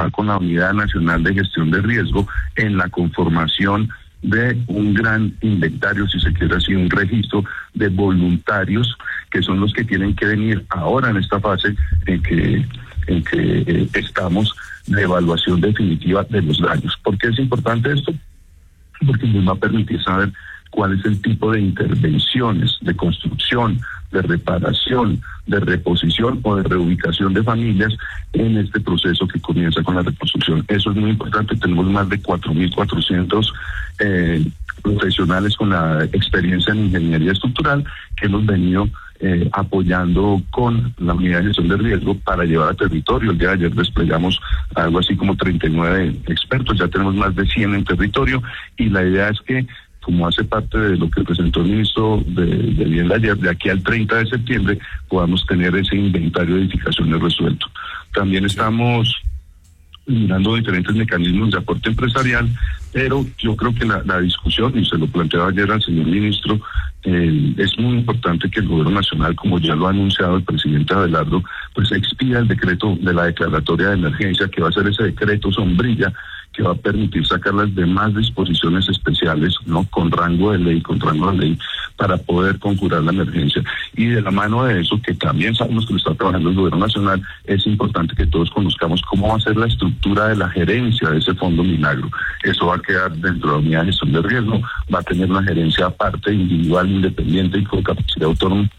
trabajar con la Unidad Nacional de Gestión de Riesgo en la conformación de un gran inventario, si se quiere así, un registro de voluntarios que son los que tienen que venir ahora en esta fase en que estamos de evaluación definitiva de los daños. ¿Por qué es importante esto? Porque nos va a permitir saber cuál es el tipo de intervenciones, de construcción, de reparación, de reposición o de reubicación de familias en este proceso que comienza con la reconstrucción. Eso es muy importante. Tenemos más de 4.400 profesionales con la experiencia en ingeniería estructural que hemos venido apoyando con la unidad de gestión de riesgo para llevar a territorio. El día de ayer desplegamos algo así como 39 expertos, ya tenemos más de 100 en territorio, y la idea es que, como hace parte de lo que presentó el ministro de Vivienda ayer, de aquí al 30 de septiembre podamos tener ese inventario de edificaciones resuelto. También estamos mirando diferentes mecanismos de aporte empresarial, pero yo creo que la discusión, y se lo planteaba ayer al señor ministro, es muy importante que el gobierno nacional, como ya lo ha anunciado el presidente Abelardo, pues expida el decreto de la declaratoria de emergencia, que va a ser ese decreto sombrilla que va a permitir sacar las demás disposiciones especiales, ¿no?, con rango de ley, para poder conjurar la emergencia. Y de la mano de eso, que también sabemos que lo está trabajando el gobierno nacional, es importante que todos conozcamos cómo va a ser la estructura de la gerencia de ese fondo milagro. Eso va a quedar dentro de la unidad de gestión de riesgo, va a tener una gerencia aparte, individual, independiente y con capacidad autónoma.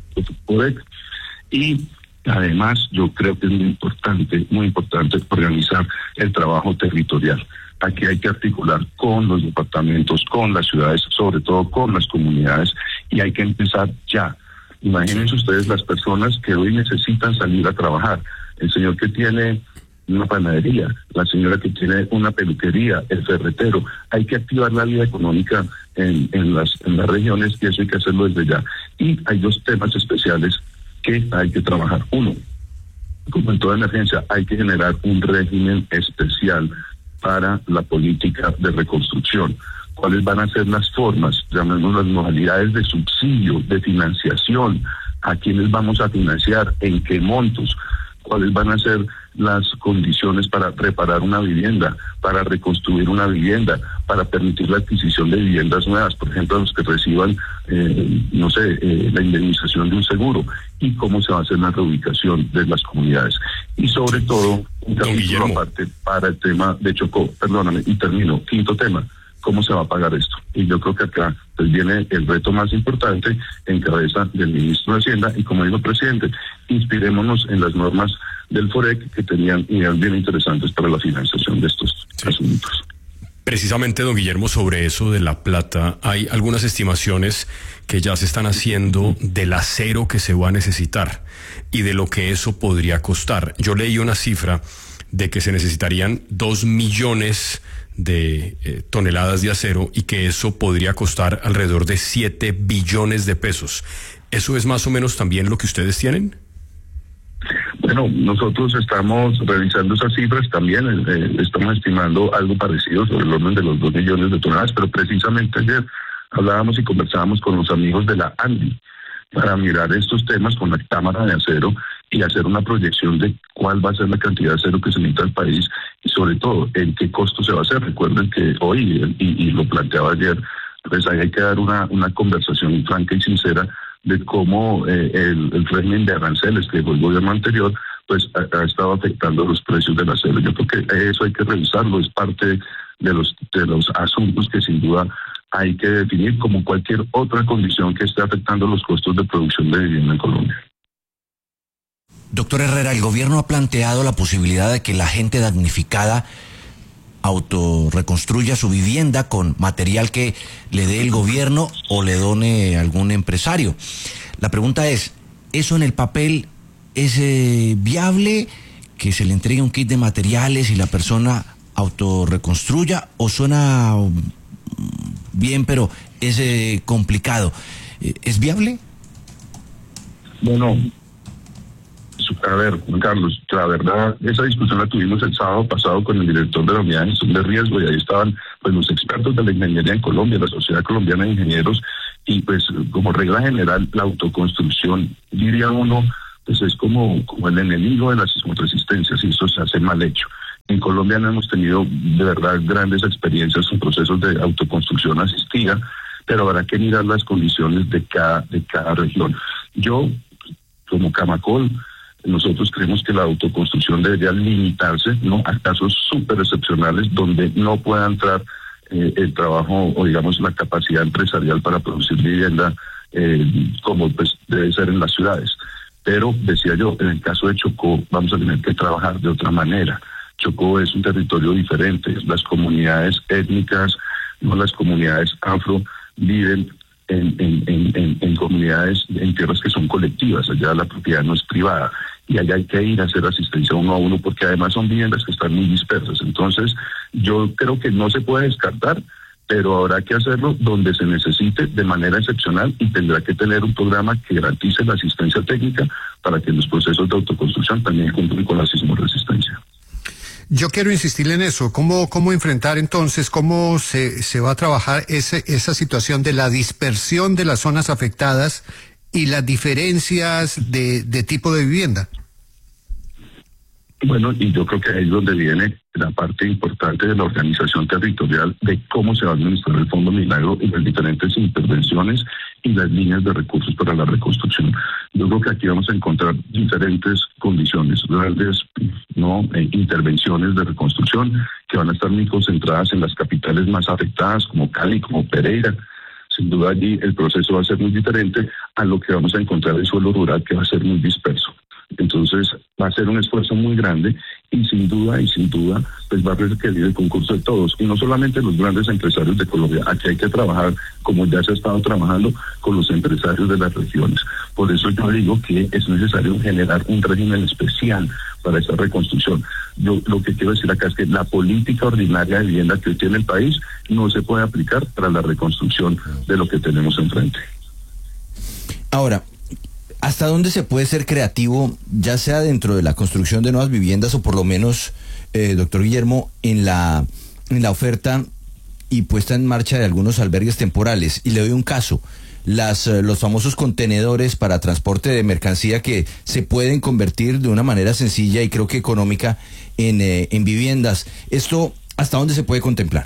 Y además, yo creo que es muy importante organizar el trabajo territorial. Aquí hay que articular con los departamentos, con las ciudades, sobre todo con las comunidades, y hay que empezar ya. Imagínense ustedes las personas que hoy necesitan salir a trabajar. El señor que tiene una panadería, la señora que tiene una peluquería, el ferretero. Hay que activar la vida económica en las regiones, y eso hay que hacerlo desde ya. Y hay dos temas especiales que hay que trabajar. Uno, como en toda emergencia, hay que generar un régimen especial para la política de reconstrucción. ¿Cuáles van a ser las formas, llamemos las modalidades de subsidio, de financiación? ¿A quiénes vamos a financiar? ¿En qué montos? ¿Cuáles van a ser las condiciones para reparar una vivienda, para reconstruir una vivienda, para permitir la adquisición de viviendas nuevas, por ejemplo, a los que reciban, la indemnización de un seguro? ¿Y cómo se va a hacer la reubicación de las comunidades? Y sobre todo, un capítulo aparte para el tema de Chocó. Perdóname, y termino. Quinto tema: ¿cómo se va a pagar esto? Y yo creo que acá pues viene el reto más importante en cabeza del ministro de Hacienda, y como dijo el presidente, inspirémonos en las normas del FOREC, que tenían ideas bien interesantes para la financiación de estos asuntos. Precisamente, don Guillermo, sobre eso de la plata, hay algunas estimaciones que ya se están haciendo del acero que se va a necesitar y de lo que eso podría costar. Yo leí una cifra de que se necesitarían 2 millones de toneladas de acero, y que eso podría costar alrededor de 7 billones de pesos. ¿Eso es más o menos también lo que ustedes tienen? Bueno, nosotros estamos revisando esas cifras también, estamos estimando algo parecido, sobre el orden de los 2 millones de toneladas, pero precisamente ayer hablábamos y conversábamos con los amigos de la ANDI para mirar estos temas con la Cámara de Acero y hacer una proyección de cuál va a ser la cantidad de acero que se necesita el país, y sobre todo en qué costo se va a hacer. Recuerden que hoy, y lo planteaba ayer, pues ahí hay que dar una conversación franca y sincera de cómo el régimen de aranceles que dejó el gobierno anterior pues ha estado afectando los precios del acero. Yo creo que eso hay que revisarlo, es parte de los asuntos que sin duda hay que definir, como cualquier otra condición que esté afectando los costos de producción de vivienda en Colombia. Doctor Herrera, el gobierno ha planteado la posibilidad de que la gente damnificada autorreconstruya su vivienda con material que le dé el gobierno o le done algún empresario. La pregunta es, ¿eso en el papel es viable, que se le entregue un kit de materiales y la persona autorreconstruya, o suena bien pero es complicado? ¿Es viable? Bueno, a ver, Juan Carlos, la verdad, esa discusión la tuvimos el sábado pasado con el director de la Unidad de Gestión de Riesgo, y ahí estaban pues los expertos de la ingeniería en Colombia, la Sociedad Colombiana de Ingenieros, y pues como regla general la autoconstrucción, diría uno, pues es como el enemigo de la sismoresistencia, si eso se hace mal hecho. En Colombia no hemos tenido de verdad grandes experiencias en procesos de autoconstrucción asistida, pero habrá que mirar las condiciones de cada región. Yo, como Camacol, nosotros creemos que la autoconstrucción debería limitarse, ¿no?, a casos súper excepcionales donde no pueda entrar el trabajo o digamos la capacidad empresarial para producir vivienda como pues debe ser en las ciudades. Pero decía yo, en el caso de Chocó vamos a tener que trabajar de otra manera. Chocó es un territorio diferente, las comunidades étnicas, no las comunidades afro viven en comunidades, en tierras que son colectivas, allá la propiedad no es privada y allá hay que ir a hacer asistencia uno a uno porque además son viviendas que están muy dispersas. Entonces yo creo que no se puede descartar, pero habrá que hacerlo donde se necesite de manera excepcional y tendrá que tener un programa que garantice la asistencia técnica para que los procesos de autoconstrucción también cumplan con la sismoresistencia. Yo quiero insistir en eso. ¿Cómo enfrentar entonces, cómo se va a trabajar esa situación de la dispersión de las zonas afectadas y las diferencias de tipo de vivienda? Bueno, y yo creo que ahí es donde viene la parte importante de la organización territorial de cómo se va a administrar el Fondo Milagro y las diferentes intervenciones y las líneas de recursos para la reconstrucción. Yo creo que aquí vamos a encontrar diferentes condiciones, grandes intervenciones de reconstrucción que van a estar muy concentradas en las capitales más afectadas como Cali, como Pereira. Sin duda allí el proceso va a ser muy diferente a lo que vamos a encontrar en suelo rural, que va a ser muy disperso. Entonces va a ser un esfuerzo muy grande y sin duda, pues va a requerir el concurso de todos, y no solamente los grandes empresarios de Colombia. Aquí hay que trabajar, como ya se ha estado trabajando, con los empresarios de las regiones. Por eso yo digo que es necesario generar un régimen especial para esta reconstrucción. Yo lo que quiero decir acá es que la política ordinaria de vivienda que hoy tiene el país no se puede aplicar para la reconstrucción de lo que tenemos enfrente. Ahora, ¿hasta dónde se puede ser creativo, ya sea dentro de la construcción de nuevas viviendas o por lo menos, doctor Guillermo, en la oferta y puesta en marcha de algunos albergues temporales? Y le doy un caso, los famosos contenedores para transporte de mercancía que se pueden convertir de una manera sencilla y creo que económica en viviendas. ¿Esto hasta dónde se puede contemplar?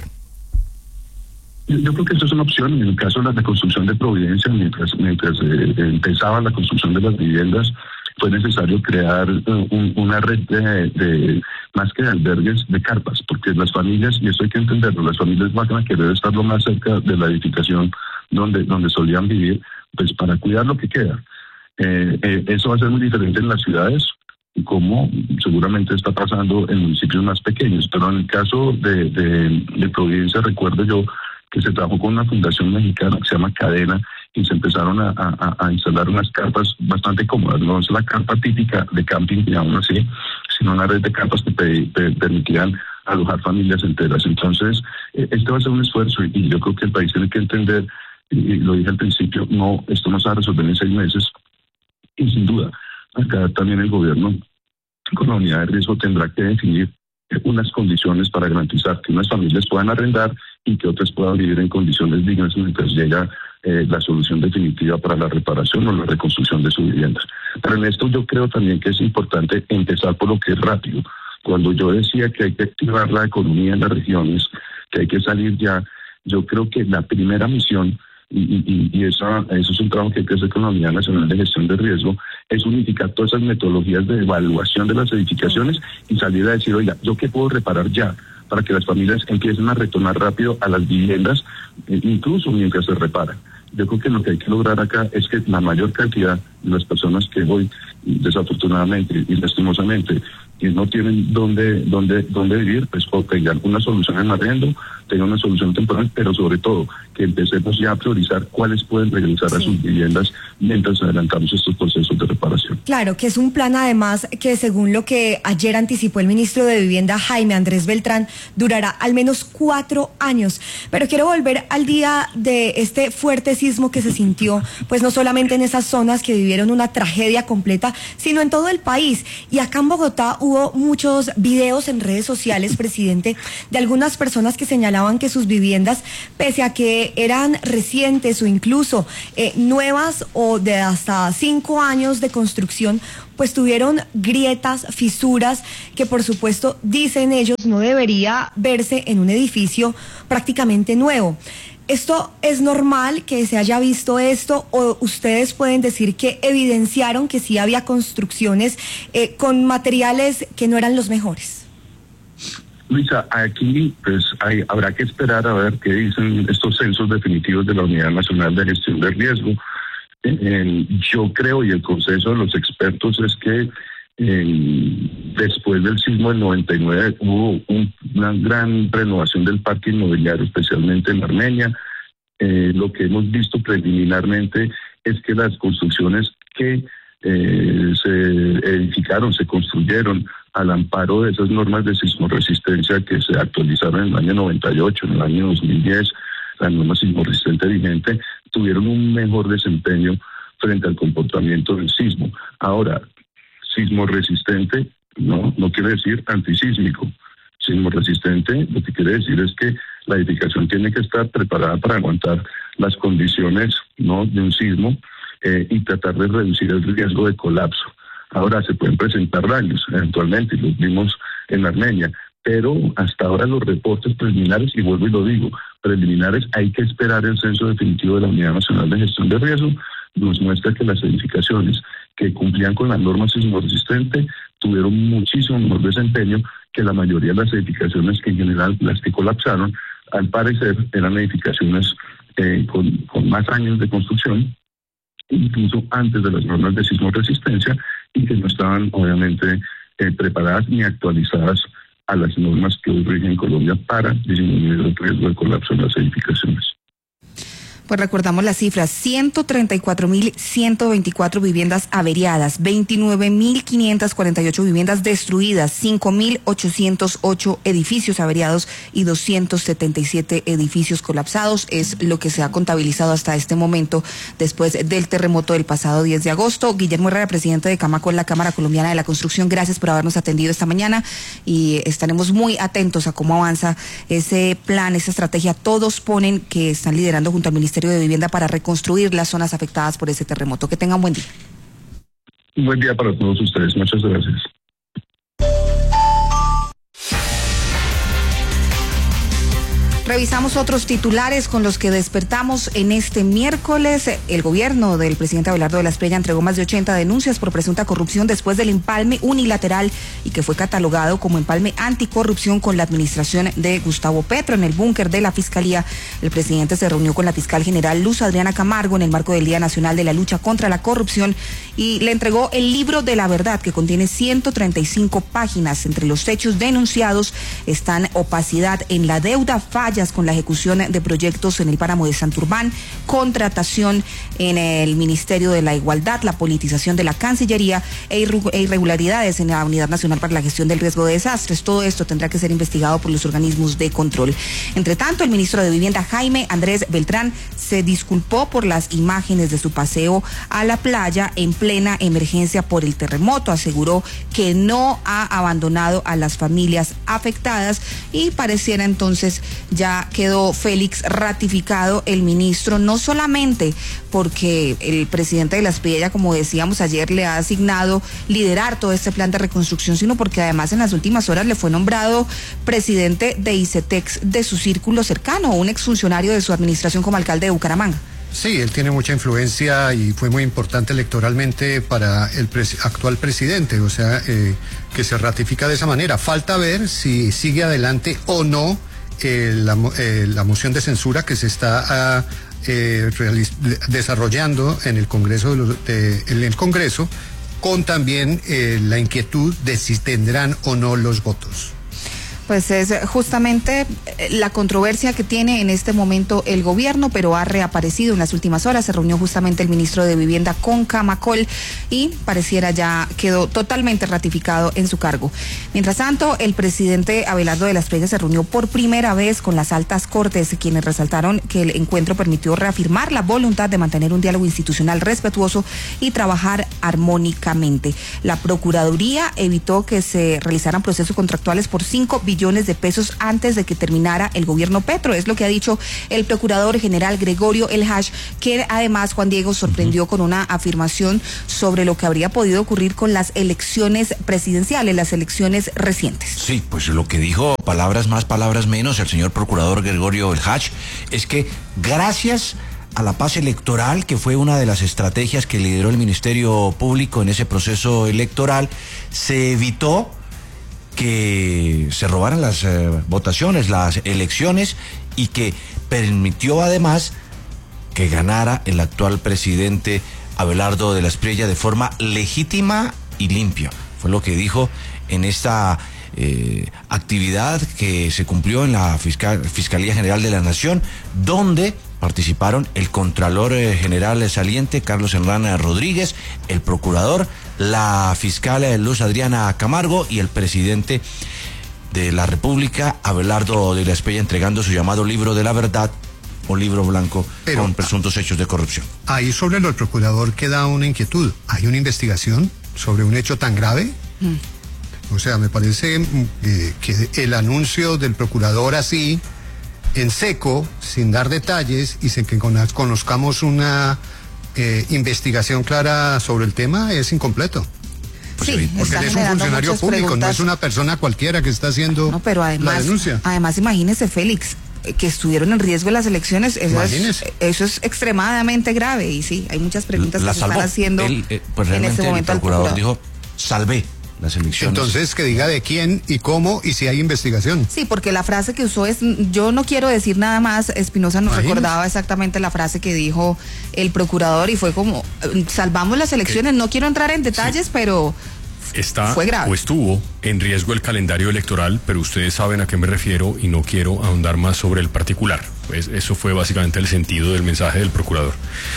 Yo creo que esto es una opción. En el caso de la reconstrucción de Providencia, mientras empezaba la construcción de las viviendas, fue necesario crear una red de más que de albergues, de carpas, porque las familias, y esto hay que entenderlo, las familias van a querer estar lo más cerca de la edificación donde solían vivir, pues para cuidar lo que queda. Eso va a ser muy diferente en las ciudades, como seguramente está pasando en municipios más pequeños, pero en el caso de Providencia, recuerdo yo que se trabajó con una fundación mexicana que se llama Cadena y se empezaron a instalar unas carpas bastante cómodas. No es la carpa típica de camping, digamos así, sino una red de carpas que permitían alojar familias enteras. Entonces, este va a ser un esfuerzo y yo creo que el país tiene que entender, y lo dije al principio, no, esto no se va a resolver en 6 meses y sin duda, acá también el gobierno con la unidad de riesgo tendrá que definir unas condiciones para garantizar que unas familias puedan arrendar y que otras puedan vivir en condiciones dignas mientras llega la solución definitiva para la reparación o la reconstrucción de su vivienda. Pero en esto yo creo también que es importante empezar por lo que es rápido. Cuando yo decía que hay que activar la economía en las regiones, que hay que salir ya, yo creo que la primera misión, y eso es un trabajo que hay que hacer con la Unidad Nacional de Gestión de Riesgo, es unificar todas esas metodologías de evaluación de las edificaciones y salir a decir, oiga, ¿yo qué puedo reparar ya? Para que las familias empiecen a retornar rápido a las viviendas, incluso mientras se reparan. Yo creo que lo que hay que lograr acá es que la mayor cantidad de las personas que hoy, desafortunadamente y lastimosamente, que no tienen dónde vivir, pues o tengan una solución en arriendo, tengan una solución temporal, pero sobre todo que empecemos ya a priorizar cuáles pueden regresar a sus viviendas mientras adelantamos estos procesos de reparación. Claro, que es un plan además que según lo que ayer anticipó el ministro de Vivienda, Jaime Andrés Beltrán, durará al menos 4 años. Pero quiero volver al día de este fuerte sismo que se sintió, pues no solamente en esas zonas que vivieron una tragedia completa, sino en todo el país. Y acá en Bogotá hubo muchos videos en redes sociales, presidente, de algunas personas que señalaban que sus viviendas, pese a que eran recientes o incluso nuevas o de hasta 5 años de construcción, pues tuvieron grietas, fisuras, que por supuesto, dicen ellos, no debería verse en un edificio prácticamente nuevo. ¿Esto es normal que se haya visto esto, o ustedes pueden decir que evidenciaron que sí había construcciones con materiales que no eran los mejores? Luisa, aquí pues habrá que esperar a ver qué dicen estos censos definitivos de la Unidad Nacional de Gestión de Riesgo. Yo creo, y el consenso de los expertos es que después del sismo del 99 hubo una gran renovación del parque inmobiliario, especialmente en Armenia. Lo que hemos visto preliminarmente es que las construcciones que se edificaron, se construyeron al amparo de esas normas de sismoresistencia que se actualizaron en el año 98, en el año 2010, la norma sismoresistente vigente, tuvieron un mejor desempeño frente al comportamiento del sismo. Ahora, sismo resistente no quiere decir antisísmico. Sismo resistente lo que quiere decir es que la edificación tiene que estar preparada para aguantar las condiciones de un sismo y tratar de reducir el riesgo de colapso. Ahora se pueden presentar daños eventualmente, y los vimos en Armenia, pero hasta ahora los reportes preliminares, y vuelvo y lo digo, preliminares, hay que esperar el censo definitivo de la Unidad Nacional de Gestión de Riesgo, nos muestra que las edificaciones que cumplían con la norma sismoresistente tuvieron muchísimo mejor desempeño que la mayoría de las edificaciones que en general las que colapsaron, al parecer eran edificaciones con más años de construcción, incluso antes de las normas de sismoresistencia, y que no estaban obviamente preparadas ni actualizadas a las normas que hoy rigen en Colombia para disminuir el riesgo de colapso en las edificaciones. Pues recordamos las cifras: 134.124 viviendas averiadas, 29.548 viviendas destruidas, 5.808 edificios averiados y 277 edificios colapsados. Es lo que se ha contabilizado hasta este momento después del terremoto del pasado 10 de agosto. Guillermo Herrera, presidente de Camacol, la Cámara Colombiana de la Construcción, gracias por habernos atendido esta mañana, y estaremos muy atentos a cómo avanza ese plan, esa estrategia. Todos ponen que están liderando junto al Ministerio de Vivienda para reconstruir las zonas afectadas por ese terremoto. Que tengan buen día. Un buen día para todos ustedes. Muchas gracias. Revisamos otros titulares con los que despertamos en este miércoles. El gobierno del presidente Abelardo de la Espriella entregó más de 80 denuncias por presunta corrupción después del empalme unilateral y que fue catalogado como empalme anticorrupción con la administración de Gustavo Petro. En el búnker de la Fiscalía, el presidente se reunió con la fiscal general Luz Adriana Camargo en el marco del Día Nacional de la Lucha contra la Corrupción y le entregó el libro de la verdad, que contiene 135 páginas. Entre los hechos denunciados están opacidad en la deuda, fallas con la ejecución de proyectos en el páramo de Santurbán, contratación en el Ministerio de la Igualdad, la politización de la Cancillería e irregularidades en la Unidad Nacional para la Gestión del Riesgo de Desastres. Todo esto tendrá que ser investigado por los organismos de control. Entre tanto, el ministro de Vivienda, Jaime Andrés Beltrán, se disculpó por las imágenes de su paseo a la playa en plena emergencia por el terremoto. Aseguró que no ha abandonado a las familias afectadas y pareciera entonces ya quedó Félix ratificado el ministro, no solamente porque el presidente de la Espriella, como decíamos ayer, le ha asignado liderar todo este plan de reconstrucción, sino porque además en las últimas horas le fue nombrado presidente de ICETEX de su círculo cercano, un exfuncionario de su administración como alcalde de Bucaramanga. Sí, él tiene mucha influencia y fue muy importante electoralmente para el actual presidente, o sea, que se ratifica de esa manera. Falta ver si sigue adelante o no la moción de censura que se está desarrollando en el Congreso, en el Congreso, con también la inquietud de si tendrán o no los votos. Pues es justamente la controversia que tiene en este momento el gobierno, pero ha reaparecido en las últimas horas. Se reunió justamente el ministro de Vivienda con Camacol y pareciera ya quedó totalmente ratificado en su cargo. Mientras tanto, el presidente Abelardo de la Espriella se reunió por primera vez con las altas cortes, quienes resaltaron que el encuentro permitió reafirmar la voluntad de mantener un diálogo institucional respetuoso y trabajar armónicamente. La Procuraduría evitó que se realizaran procesos contractuales por 5 billones de pesos antes de que terminara el gobierno Petro. Es lo que ha dicho el procurador general Gregorio El Hach, que además, Juan Diego, sorprendió con una afirmación sobre lo que habría podido ocurrir con las elecciones presidenciales, las elecciones recientes. Sí, pues lo que dijo, palabras más, palabras menos, el señor procurador Gregorio El Hach, es que gracias a la paz electoral, que fue una de las estrategias que lideró el Ministerio Público en ese proceso electoral, se evitó que se robaran las votaciones, las elecciones, y que permitió además que ganara el actual presidente Abelardo de la Espriella de forma legítima y limpia. Fue lo que dijo en esta actividad que se cumplió en la Fiscalía General de la Nación, donde participaron el Contralor General saliente, Carlos Hernán Rodríguez, el Procurador, la Fiscal Luz Adriana Camargo y el Presidente de la República, Abelardo de la Espriella, entregando su llamado libro de la verdad o libro blanco con presuntos hechos de corrupción. Ahí sobre lo del Procurador queda una inquietud. ¿Hay una investigación sobre un hecho tan grave? O sea, me parece que el anuncio del Procurador así, en seco, sin dar detalles y sin que conozcamos una investigación clara sobre el tema, es incompleto. Sí, porque él es un funcionario público, no es una persona cualquiera que está haciendo pero además, la denuncia. Además, imagínese, Félix, que estuvieron en riesgo en las elecciones, eso es extremadamente grave. Y sí, hay muchas preguntas que se están haciendo pues en este momento. El procurador dijo, salvé las elecciones. Entonces, que diga de quién y cómo y si hay investigación. Sí, porque la frase que usó es, yo no quiero decir nada más. Espinosa nos recordaba exactamente la frase que dijo el procurador y fue como, salvamos las elecciones, no quiero entrar en detalles, pero fue grave. O estuvo en riesgo el calendario electoral, pero ustedes saben a qué me refiero y no quiero ahondar más sobre el particular. Pues eso fue básicamente el sentido del mensaje del procurador.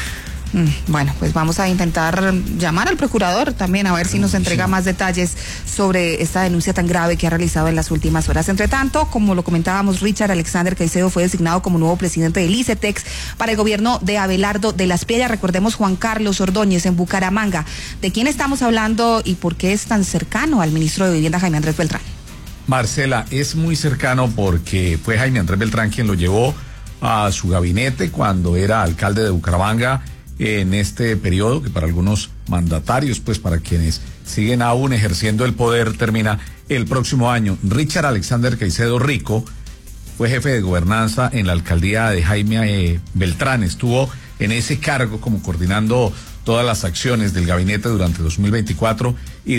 Bueno, pues vamos a intentar llamar al procurador también a ver si nos entrega más detalles sobre esta denuncia tan grave que ha realizado en las últimas horas. Entre tanto, como lo comentábamos, Richard Alexander Caicedo fue designado como nuevo presidente del ICETEX para el gobierno de Abelardo de la Espriella. Recordemos, Juan Carlos Ordóñez en Bucaramanga. ¿De quién estamos hablando y por qué es tan cercano al ministro de Vivienda, Jaime Andrés Beltrán? Marcela, es muy cercano porque fue Jaime Andrés Beltrán quien lo llevó a su gabinete cuando era alcalde de Bucaramanga, en este periodo que para algunos mandatarios, pues para quienes siguen aún ejerciendo el poder, termina el próximo año. Richard Alexander Caicedo Rico fue jefe de gobernanza en la alcaldía de Jaime Beltrán. Estuvo en ese cargo como coordinando todas las acciones del gabinete durante 2024 y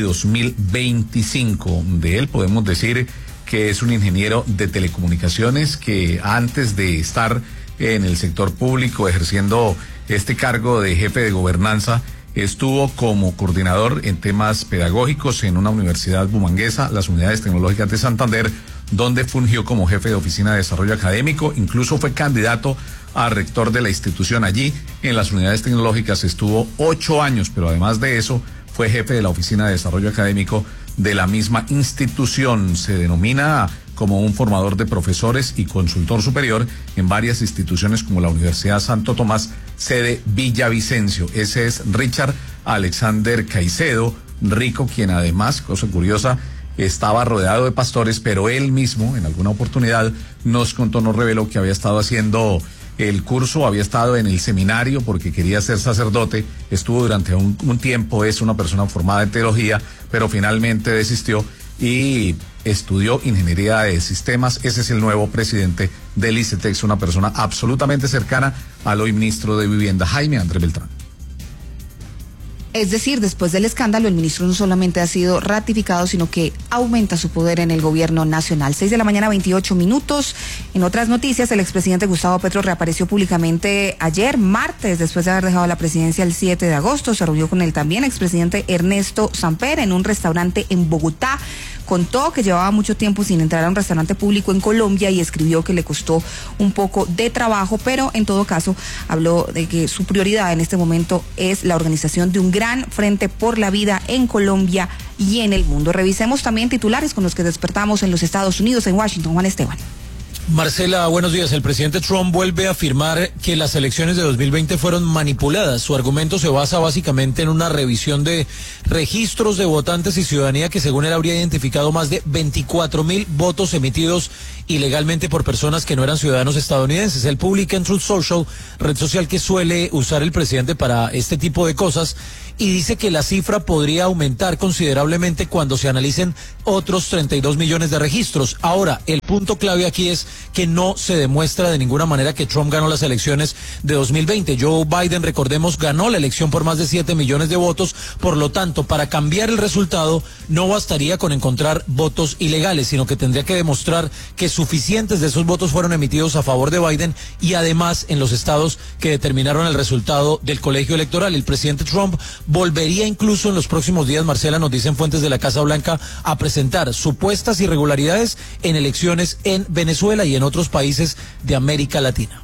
2025. De él podemos decir que es un ingeniero de telecomunicaciones que antes de estar en el sector público ejerciendo este cargo de jefe de gobernanza, estuvo como coordinador en temas pedagógicos en una universidad bumanguesa, las Unidades Tecnológicas de Santander, donde fungió como jefe de oficina de desarrollo académico. Incluso fue candidato a rector de la institución allí. En las Unidades Tecnológicas estuvo 8 años, pero además de eso fue jefe de la oficina de desarrollo académico de la misma institución. Se denomina como un formador de profesores y consultor superior en varias instituciones como la Universidad Santo Tomás, sede Villavicencio. Ese es Richard Alexander Caicedo Rico, quien además, cosa curiosa, estaba rodeado de pastores, pero él mismo en alguna oportunidad nos reveló que había estado haciendo el curso, había estado en el seminario porque quería ser sacerdote, estuvo durante un tiempo, es una persona formada en teología, pero finalmente desistió y estudió ingeniería de sistemas. Ese es el nuevo presidente del ICETEX, una persona absolutamente cercana al hoy ministro de Vivienda, Jaime Andrés Beltrán. Es decir, después del escándalo, el ministro no solamente ha sido ratificado, sino que aumenta su poder en el gobierno nacional. 6:28 a.m. En otras noticias, el expresidente Gustavo Petro reapareció públicamente ayer, martes, después de haber dejado la presidencia el 7 de agosto. Se reunió con el también expresidente Ernesto Samper en un restaurante en Bogotá, contó que llevaba mucho tiempo sin entrar a un restaurante público en Colombia y escribió que le costó un poco de trabajo, pero en todo caso habló de que su prioridad en este momento es la organización de un gran frente por la vida en Colombia y en el mundo. Revisemos también titulares con los que despertamos en los Estados Unidos, en Washington. Juan Esteban. Marcela, buenos días. El presidente Trump vuelve a afirmar que las elecciones de 2020 fueron manipuladas. Su argumento se basa básicamente en una revisión de registros de votantes y ciudadanía que según él habría identificado más de 24,000 votos emitidos ilegalmente por personas que no eran ciudadanos estadounidenses. Él publica en Truth Social, red social que suele usar el presidente para este tipo de cosas, y dice que la cifra podría aumentar considerablemente cuando se analicen otros 32 millones de registros. Ahora, el punto clave aquí es que no se demuestra de ninguna manera que Trump ganó las elecciones de 2020. Joe Biden, recordemos, ganó la elección por más de 7 millones de votos. Por lo tanto, para cambiar el resultado, no bastaría con encontrar votos ilegales, sino que tendría que demostrar que suficientes de esos votos fueron emitidos a favor de Biden y además en los estados que determinaron el resultado del colegio electoral. El presidente Trump volvería incluso en los próximos días, Marcela, nos dicen fuentes de la Casa Blanca, a presentar supuestas irregularidades en elecciones en Venezuela y en otros países de América Latina.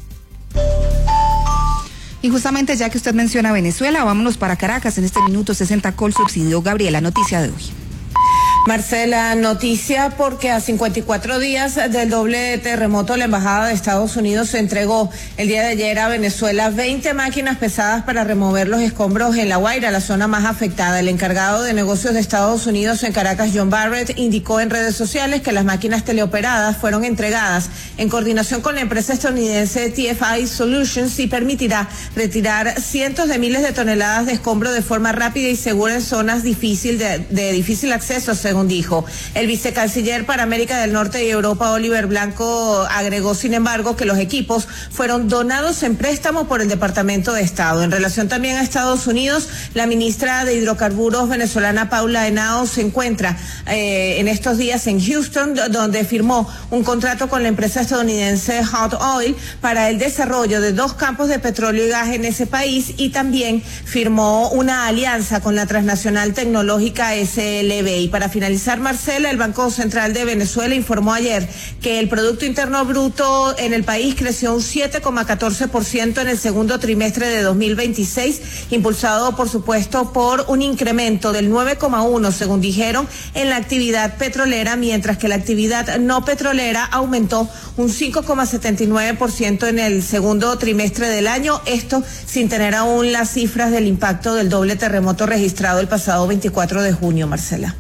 Y justamente ya que usted menciona Venezuela, vámonos para Caracas. En este minuto 60 Colsubsidio. Gabriela, noticia de hoy. Marcela, noticia porque a 54 días del doble terremoto, la Embajada de Estados Unidos se entregó el día de ayer a Venezuela 20 máquinas pesadas para remover los escombros en La Guaira, la zona más afectada. El encargado de negocios de Estados Unidos en Caracas, John Barrett, indicó en redes sociales que las máquinas teleoperadas fueron entregadas en coordinación con la empresa estadounidense TFI Solutions y permitirá retirar cientos de miles de toneladas de escombro de forma rápida y segura en zonas de difícil acceso, según dijo. El vicecanciller para América del Norte y Europa, Oliver Blanco, agregó, sin embargo, que los equipos fueron donados en préstamo por el Departamento de Estado. En relación también a Estados Unidos, la ministra de Hidrocarburos venezolana, Paula Henao, se encuentra en estos días en Houston, donde firmó un contrato con la empresa estadounidense Hot Oil para el desarrollo de 2 campos de petróleo y gas en ese país, y también firmó una alianza con la transnacional tecnológica SLB. Y para finalizar, Marcela, el Banco Central de Venezuela informó ayer que el Producto Interno Bruto en el país creció un 7,14% en el segundo trimestre de 2026, impulsado, por supuesto, por un incremento del 9,1%, según dijeron, en la actividad petrolera, mientras que la actividad no petrolera aumentó un 5,79% en el segundo trimestre del año, esto sin tener aún las cifras del impacto del doble terremoto registrado el pasado 24 de junio, Marcela.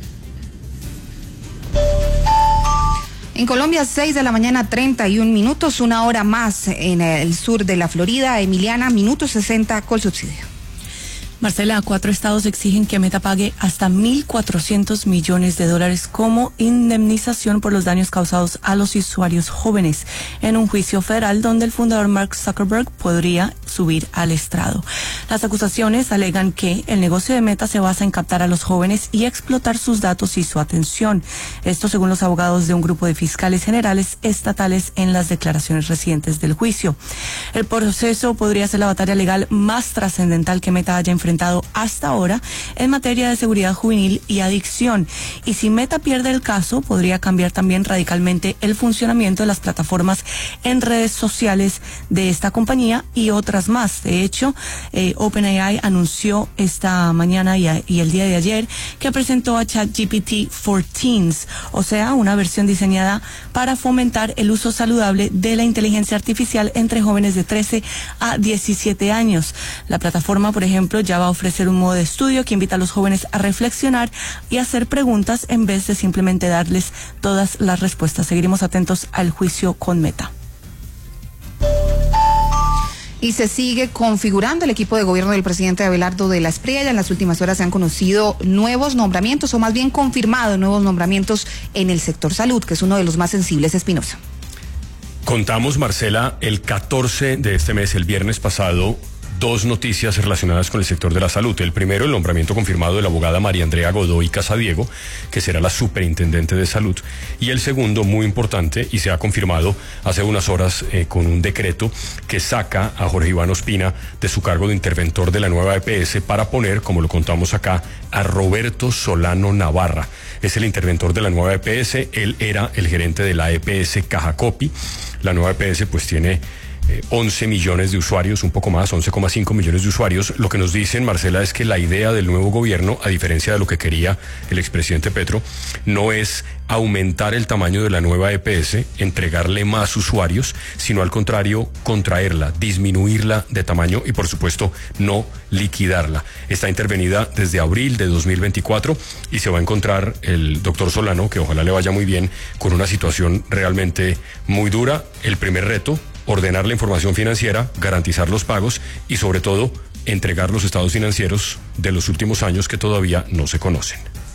En Colombia, 6 de la mañana, 31 minutos, una hora más en el sur de la Florida. Emiliana, minuto 60, Colsubsidio. Marcela, 4 estados exigen que Meta pague hasta $1.400 millones como indemnización por los daños causados a los usuarios jóvenes en un juicio federal donde el fundador Mark Zuckerberg podría subir al estrado. Las acusaciones alegan que el negocio de Meta se basa en captar a los jóvenes y explotar sus datos y su atención. Esto según los abogados de un grupo de fiscales generales estatales en las declaraciones recientes del juicio. El proceso podría ser la batalla legal más trascendental que Meta haya enfrentado hasta ahora en materia de seguridad juvenil y adicción. Y si Meta pierde el caso, podría cambiar también radicalmente el funcionamiento de las plataformas en redes sociales de esta compañía y otras más. De hecho, OpenAI anunció esta mañana y el día de ayer que presentó a ChatGPT for Teens, o sea, una versión diseñada para fomentar el uso saludable de la inteligencia artificial entre jóvenes de 13 a 17 años. La plataforma, por ejemplo, ya va a ofrecer un modo de estudio que invita a los jóvenes a reflexionar y hacer preguntas en vez de simplemente darles todas las respuestas. Seguiremos atentos al juicio con Meta. Y se sigue configurando el equipo de gobierno del presidente Abelardo de la Espriella. En las últimas horas se han conocido nuevos nombramientos, o más bien confirmado nuevos nombramientos en el sector salud, que es uno de los más sensibles. Espinosa. Contamos, Marcela, el 14 de este mes, el viernes pasado, dos noticias relacionadas con el sector de la salud. El primero, el nombramiento confirmado de la abogada María Andrea Godoy Casadiego, que será la superintendente de salud. Y el segundo, muy importante, y se ha confirmado hace unas horas con un decreto que saca a Jorge Iván Ospina de su cargo de interventor de la nueva EPS para poner, como lo contamos acá, a Roberto Solano Navarra. Es el interventor de la nueva EPS, él era el gerente de la EPS Cajacopi. La nueva EPS pues tiene 11 millones de usuarios, un poco más, 11,5 millones de usuarios. Lo que nos dicen, Marcela, es que la idea del nuevo gobierno, a diferencia de lo que quería el expresidente Petro, no es aumentar el tamaño de la nueva EPS, entregarle más usuarios, sino al contrario, contraerla, disminuirla de tamaño y, por supuesto, no liquidarla. Está intervenida desde abril de 2024 y se va a encontrar el doctor Solano, que ojalá le vaya muy bien, con una situación realmente muy dura. El primer reto, ordenar la información financiera, garantizar los pagos y, sobre todo, entregar los estados financieros de los últimos años que todavía no se conocen.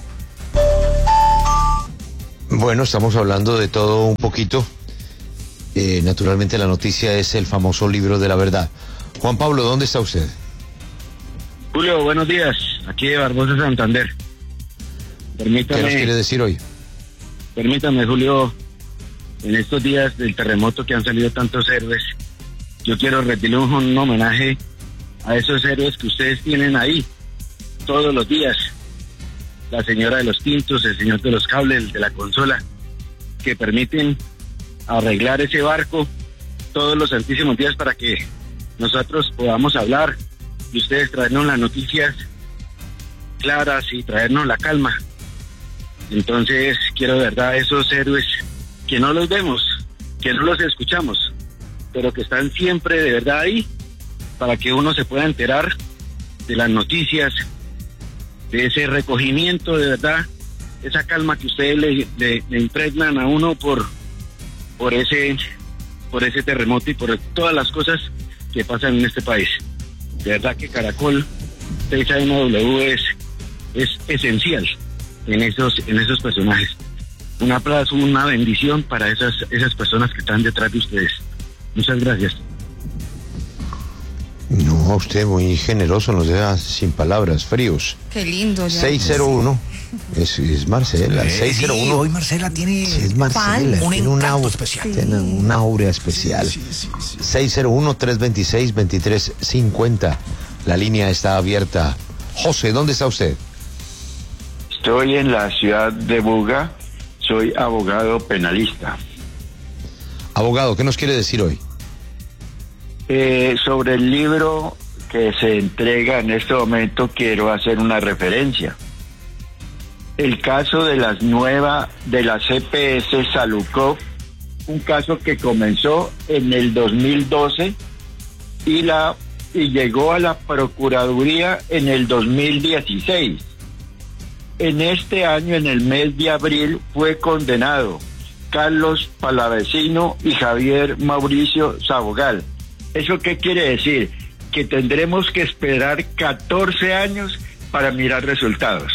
Bueno, estamos hablando de todo un poquito. Naturalmente la noticia es el famoso libro de la verdad. Juan Pablo, ¿dónde está usted? Julio, buenos días. Aquí de Barbosa, Santander. Permítame. ¿Qué nos quiere decir hoy? Permítame, Julio, en estos días del terremoto que han salido tantos héroes, yo quiero rendirle un homenaje a esos héroes que ustedes tienen ahí todos los días. La señora de los tintos, el señor de los cables, el de la consola, que permiten arreglar ese barco todos los santísimos días para que nosotros podamos hablar y ustedes traernos las noticias claras y traernos la calma. Entonces quiero de verdad esos héroes que no los vemos, que no los escuchamos, pero que están siempre de verdad ahí para que uno se pueda enterar de las noticias, de ese recogimiento de verdad, esa calma que ustedes le impregnan a uno por ese terremoto y por todas las cosas que pasan en este país. De verdad que Caracol 6AM es esencial en esos personajes. Un aplauso, una bendición para esas personas que están detrás de ustedes. Muchas gracias. No, usted muy generoso, nos deja sin palabras, fríos. Qué lindo. Ya. 601, es Marcela. 601. Sí, hoy Marcela tiene... Es Marcela, tiene un aura especial. Tiene una aura especial. 601-326-2350. La línea está abierta. José, ¿dónde está usted? Estoy en la ciudad de Buga. Soy abogado penalista. Abogado, ¿qué nos quiere decir hoy? Sobre el libro que se entrega en este momento quiero hacer una referencia. El caso de la CPS Salucop, un caso que comenzó en el 2012 y llegó a la Procuraduría en el 2016. En este año, en el mes de abril, fue condenado Carlos Palavecino y Javier Mauricio Sabogal. ¿Eso qué quiere decir? Que tendremos que esperar 14 años para mirar resultados.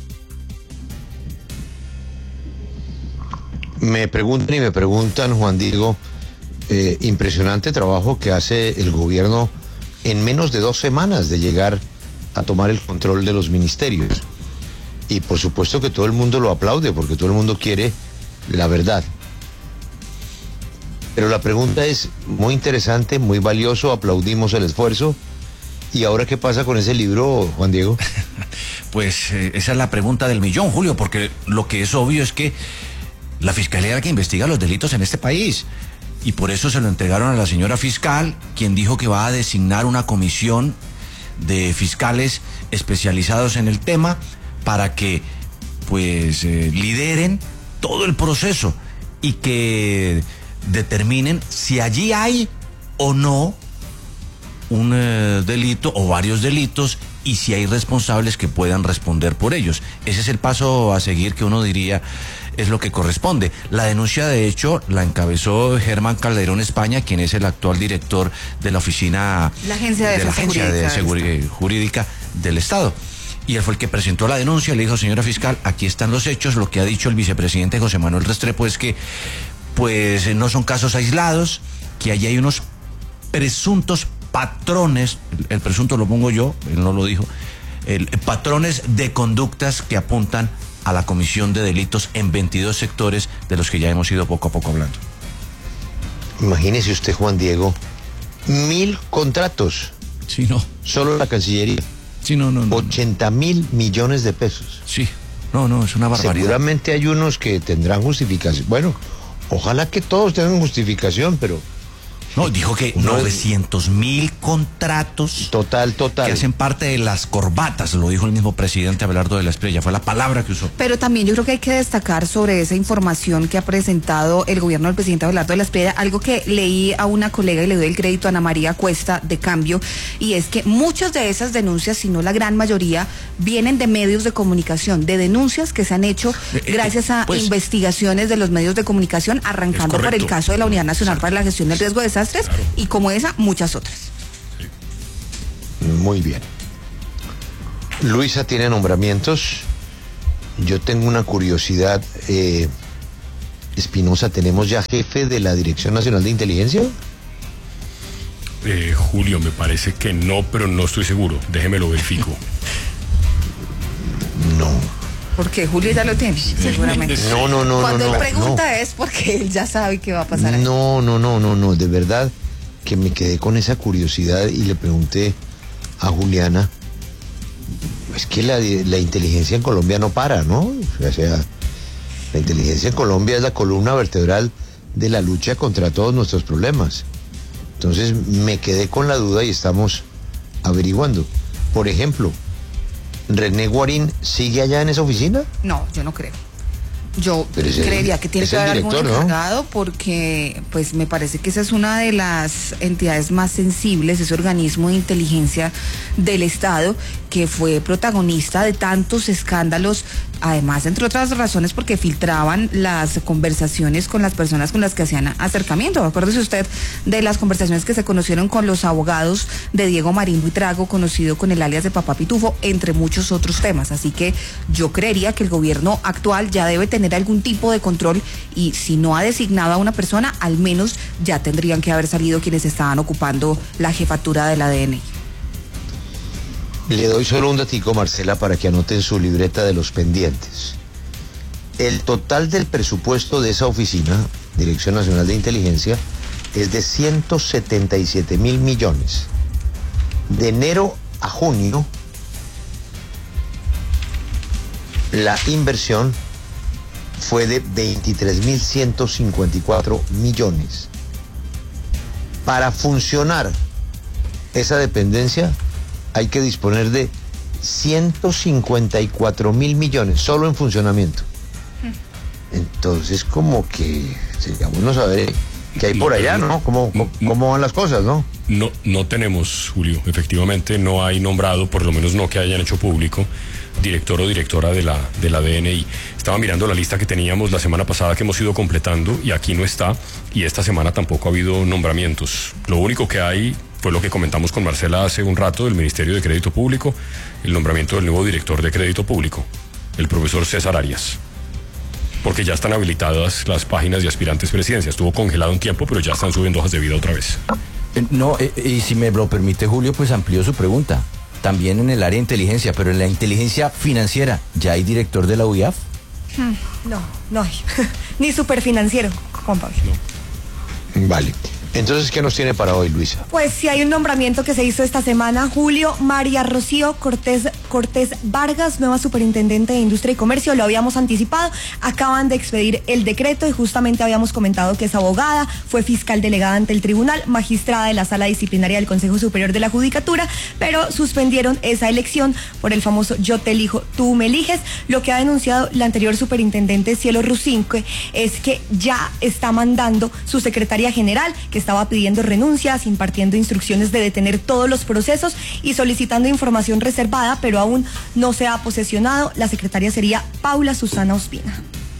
Me preguntan, Juan Diego, impresionante trabajo que hace el gobierno en menos de 2 semanas de llegar a tomar el control de los ministerios. Y por supuesto que todo el mundo lo aplaude porque todo el mundo quiere la verdad. Pero la pregunta es muy interesante, muy valioso, aplaudimos el esfuerzo. ¿Y ahora qué pasa con ese libro, Juan Diego? Pues esa es la pregunta del millón, Julio, porque lo que es obvio es que la Fiscalía es la que investiga los delitos en este país. Y por eso se lo entregaron a la señora fiscal, quien dijo que va a designar una comisión de fiscales especializados en el tema para que pues lideren todo el proceso y que determinen si allí hay o no un delito o varios delitos y si hay responsables que puedan responder por ellos. Ese es el paso a seguir que uno diría es lo que corresponde. La denuncia, de hecho, la encabezó Germán Calderón España, quien es el actual director de la oficina la Agencia de Seguridad Jurídica del Estado. Y él fue el que presentó la denuncia, le dijo, señora fiscal, aquí están los hechos. Lo que ha dicho el vicepresidente José Manuel Restrepo es que pues no son casos aislados, que allí hay unos presuntos patrones, el presunto lo pongo yo, él no lo dijo, patrones de conductas que apuntan a la comisión de delitos en 22 sectores de los que ya hemos ido poco a poco hablando. Imagínese usted, Juan Diego, 1.000 contratos. Sí, no. Solo la Cancillería. Sí, no. 80.000 millones de pesos. Sí, no, es una barbaridad. Seguramente hay unos que tendrán justificación. Bueno, ojalá que todos tengan justificación, pero... No, dijo que 900.000 contratos. Total. Que hacen parte de las corbatas, lo dijo el mismo presidente Abelardo de la Espriella, fue la palabra que usó. Pero también yo creo que hay que destacar sobre esa información que ha presentado el gobierno del presidente Abelardo de la Espriella, algo que leí a una colega y le doy el crédito a Ana María Cuesta de Cambio, y es que muchas de esas denuncias, si no la gran mayoría, vienen de medios de comunicación, de denuncias que se han hecho gracias a investigaciones de los medios de comunicación, arrancando por el caso de la Unidad Nacional para la Gestión del Riesgo de Desastres, y como esa, muchas otras. Muy bien. Luisa tiene nombramientos. Yo tengo una curiosidad. Espinosa, ¿tenemos ya jefe de la Dirección Nacional de Inteligencia? Julio, me parece que no, pero no estoy seguro. Déjeme lo verifico. No. Porque Julio ya lo tiene, seguramente. No. Cuando él pregunta es porque él ya sabe qué va a pasar ahí. No, de verdad que me quedé con esa curiosidad y le pregunté a Juliana, es que la inteligencia en Colombia no para, ¿no? O sea, la inteligencia en Colombia es la columna vertebral de la lucha contra todos nuestros problemas. Entonces me quedé con la duda y estamos averiguando. Por ejemplo, ¿René Guarín sigue allá en esa oficina? No, yo no creo. Yo creería que tiene que haber algún encargado, ¿no? Porque pues me parece que esa es una de las entidades más sensibles, ese organismo de inteligencia del Estado que fue protagonista de tantos escándalos, además, entre otras razones, porque filtraban las conversaciones con las personas con las que hacían acercamiento. Acuérdese usted de las conversaciones que se conocieron con los abogados de Diego Marín Buitrago, conocido con el alias de Papá Pitufo, entre muchos otros temas. Así que yo creería que el gobierno actual ya debe tener algún tipo de control, y si no ha designado a una persona, al menos ya tendrían que haber salido quienes estaban ocupando la jefatura del ADN. Le doy solo un datico, Marcela, para que anoten su libreta de los pendientes. El total del presupuesto de esa oficina, Dirección Nacional de Inteligencia, es de 177.000 millones. De enero a junio, la inversión fue de 23.154 millones. Para funcionar esa dependencia hay que disponer de 154.000 millones solo en funcionamiento. Entonces, como que sería bueno saber qué hay por allá, ¿no? ¿Cómo van las cosas, no? No tenemos, Julio. Efectivamente, no hay nombrado, por lo menos no que hayan hecho público, director o directora de la DNI. Estaba mirando la lista que teníamos la semana pasada que hemos ido completando, y aquí no está, y esta semana tampoco ha habido nombramientos. Lo único que hay fue lo que comentamos con Marcela hace un rato del Ministerio de Crédito Público, el nombramiento del nuevo director de Crédito Público, el profesor César Arias. Porque ya están habilitadas las páginas de aspirantes presidencia. Estuvo congelado un tiempo, pero ya están subiendo hojas de vida otra vez. Y si me lo permite, Julio, pues amplió su pregunta. También en el área de inteligencia, pero en la inteligencia financiera, ¿ya hay director de la UIAF? No hay. Ni superfinanciero, Juan Pablo. No. Vale. Entonces, ¿qué nos tiene para hoy, Luisa? Pues sí, hay un nombramiento que se hizo esta semana. Julio, María Rocío Cortés Vargas, nueva superintendente de Industria y Comercio. Lo habíamos anticipado. Acaban de expedir el decreto y justamente habíamos comentado que es abogada, fue fiscal delegada ante el tribunal, magistrada de la Sala Disciplinaria del Consejo Superior de la Judicatura, pero suspendieron esa elección por el famoso yo te elijo, tú me eliges. Lo que ha denunciado la anterior superintendente Cielo Rusinque es que ya está mandando su secretaria general, que estaba pidiendo renuncias, impartiendo instrucciones de detener todos los procesos y solicitando información reservada, pero aún no se ha posesionado. La secretaria sería Paula Susana Ospina.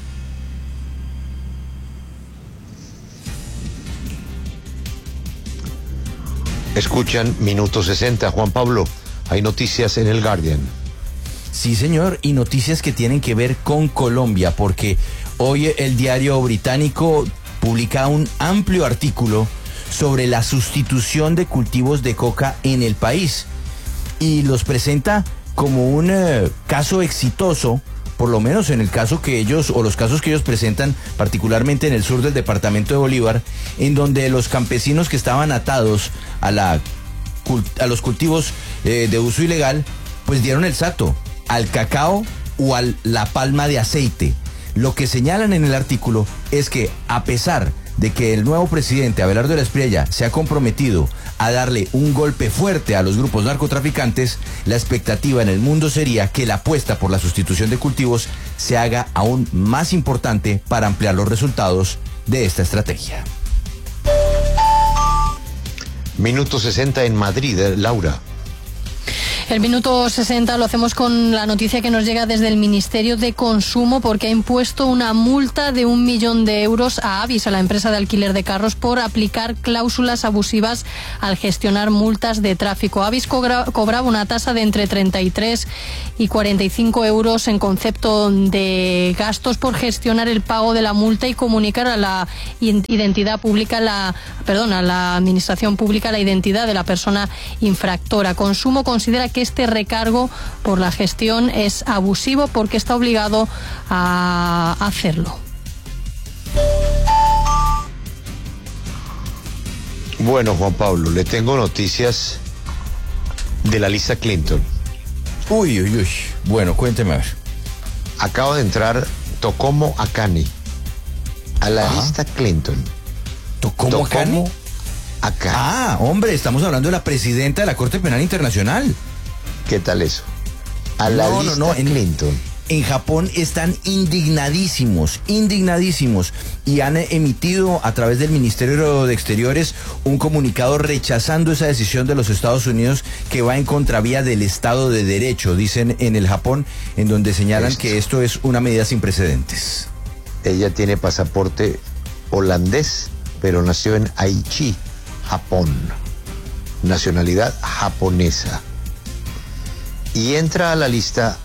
Escuchan Minuto 60, Juan Pablo. Hay noticias en el Guardian. Sí, señor, y noticias que tienen que ver con Colombia, porque hoy el diario británico publica un amplio artículo sobre la sustitución de cultivos de coca en el país y los presenta como un caso exitoso, por lo menos en el caso que ellos, o los casos que ellos presentan, particularmente en el sur del departamento de Bolívar, en donde los campesinos que estaban atados a los cultivos de uso ilegal, pues dieron el salto al cacao o a la palma de aceite. Lo que señalan en el artículo es que, a pesar de que el nuevo presidente Abelardo de la Espriella se ha comprometido a darle un golpe fuerte a los grupos narcotraficantes, la expectativa en el mundo sería que la apuesta por la sustitución de cultivos se haga aún más importante para ampliar los resultados de esta estrategia. Minuto 60 en Madrid, Laura. El minuto 60 lo hacemos con la noticia que nos llega desde el Ministerio de Consumo, porque ha impuesto una multa de 1 millón de euros a Avis, a la empresa de alquiler de carros, por aplicar cláusulas abusivas al gestionar multas de tráfico. Avis cobraba una tasa de entre 33 y 45 euros en concepto de gastos por gestionar el pago de la multa y comunicar a la identidad pública, a la administración pública, la identidad de la persona infractora. Consumo considera que este recargo por la gestión es abusivo porque está obligado a hacerlo. Bueno, Juan Pablo, le tengo noticias de la lista Clinton. Uy. Bueno, cuénteme a ver. Acaba de entrar Tocomo Akane a la lista Clinton. ¿Tocomo Akane? Ah, hombre, estamos hablando de la presidenta de la Corte Penal Internacional. ¿Qué tal eso? A la lista Clinton. En Japón están indignadísimos y han emitido a través del Ministerio de Exteriores un comunicado rechazando esa decisión de los Estados Unidos que va en contravía del Estado de Derecho, dicen en el Japón, en donde señalan que esto es una medida sin precedentes. Ella tiene pasaporte holandés, pero nació en Aichi, Japón, nacionalidad japonesa. Y entra a la lista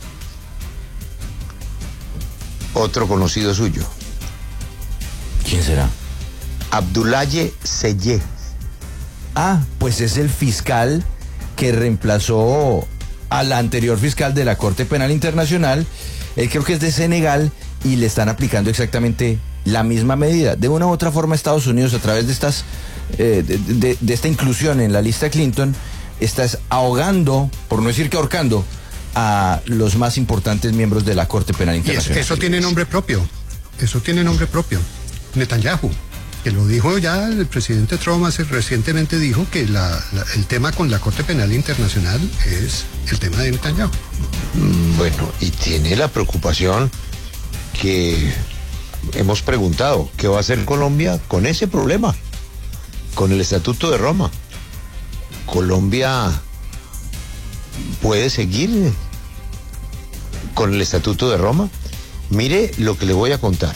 otro conocido suyo. ¿Quién será? Abdoulaye Seye. Ah, pues es el fiscal que reemplazó al anterior fiscal de la Corte Penal Internacional. Él creo que es de Senegal y le están aplicando exactamente la misma medida. De una u otra forma, Estados Unidos, a través de estas de esta inclusión en la lista Clinton, estás ahogando, por no decir que ahorcando, a los más importantes miembros de la Corte Penal Internacional. Y eso tiene nombre propio. Netanyahu, que lo dijo ya el presidente Trump recientemente, dijo que el tema con la Corte Penal Internacional es el tema de Netanyahu. Bueno, y tiene la preocupación que hemos preguntado, ¿qué va a hacer Colombia con ese problema? Con el Estatuto de Roma. Colombia puede seguir con el Estatuto de Roma. Mire lo que le voy a contar.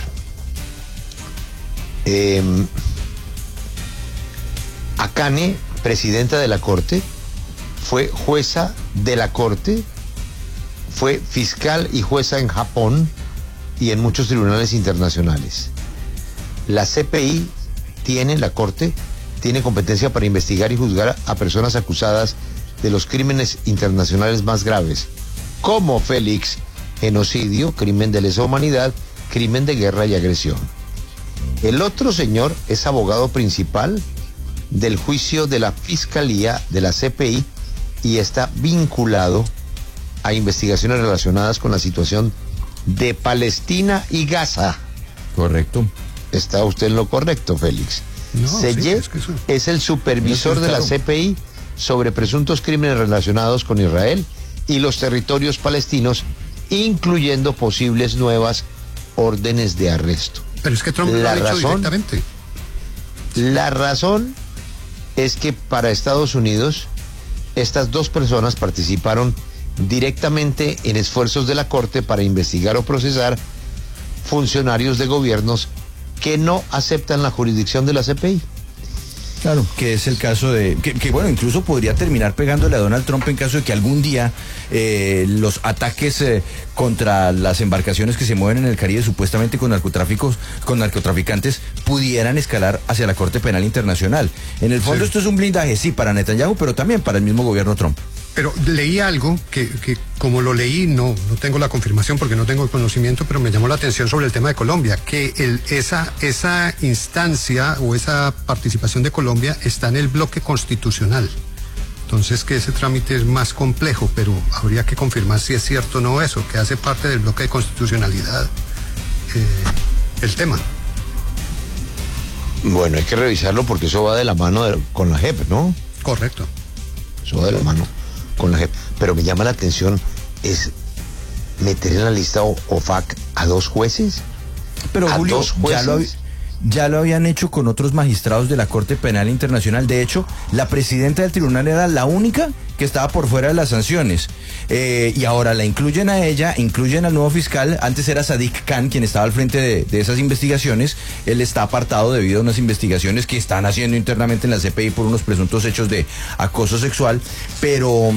Akane, presidenta de la Corte, fue jueza de la Corte, fue fiscal y jueza en Japón y en muchos tribunales internacionales. La CPI la Corte tiene competencia para investigar y juzgar a personas acusadas de los crímenes internacionales más graves, como Félix, genocidio, crimen de lesa humanidad, crimen de guerra y agresión. El otro señor es abogado principal del juicio de la Fiscalía de la CPI y está vinculado a investigaciones relacionadas con la situación de Palestina y Gaza. Correcto. ¿Está usted en lo correcto, Félix? No, Seye es el supervisor de la CPI sobre presuntos crímenes relacionados con Israel y los territorios palestinos, incluyendo posibles nuevas órdenes de arresto. Pero es que Trump lo ha dicho directamente. La razón es que para Estados Unidos estas dos personas participaron directamente en esfuerzos de la Corte para investigar o procesar funcionarios de gobiernos que no aceptan la jurisdicción de la CPI. Claro, que es el caso de, que bueno, incluso podría terminar pegándole a Donald Trump en caso de que algún día los ataques contra las embarcaciones que se mueven en el Caribe supuestamente con narcotraficantes pudieran escalar hacia la Corte Penal Internacional. En el fondo esto es un blindaje, sí, para Netanyahu, pero también para el mismo gobierno Trump. Pero leí algo que como lo leí, no tengo la confirmación porque no tengo el conocimiento, pero me llamó la atención sobre el tema de Colombia, que esa instancia o esa participación de Colombia está en el bloque constitucional. Entonces que ese trámite es más complejo, pero habría que confirmar si es cierto o no eso, que hace parte del bloque de constitucionalidad el tema. Bueno, hay que revisarlo porque eso va de la mano con la JEP, ¿no? Correcto. Eso va de la mano con la JEP. Pero me llama la atención es meter en la lista OFAC a 2 jueces. Pero ¿A Julio, 2 jueces? ya lo habían hecho con otros magistrados de la Corte Penal Internacional. De hecho, la presidenta del tribunal era la única que estaba por fuera de las sanciones. Y ahora la incluyen a ella, incluyen al nuevo fiscal. Antes era Sadiq Khan quien estaba al frente de esas investigaciones. Él está apartado debido a unas investigaciones que están haciendo internamente en la CPI por unos presuntos hechos de acoso sexual. Pero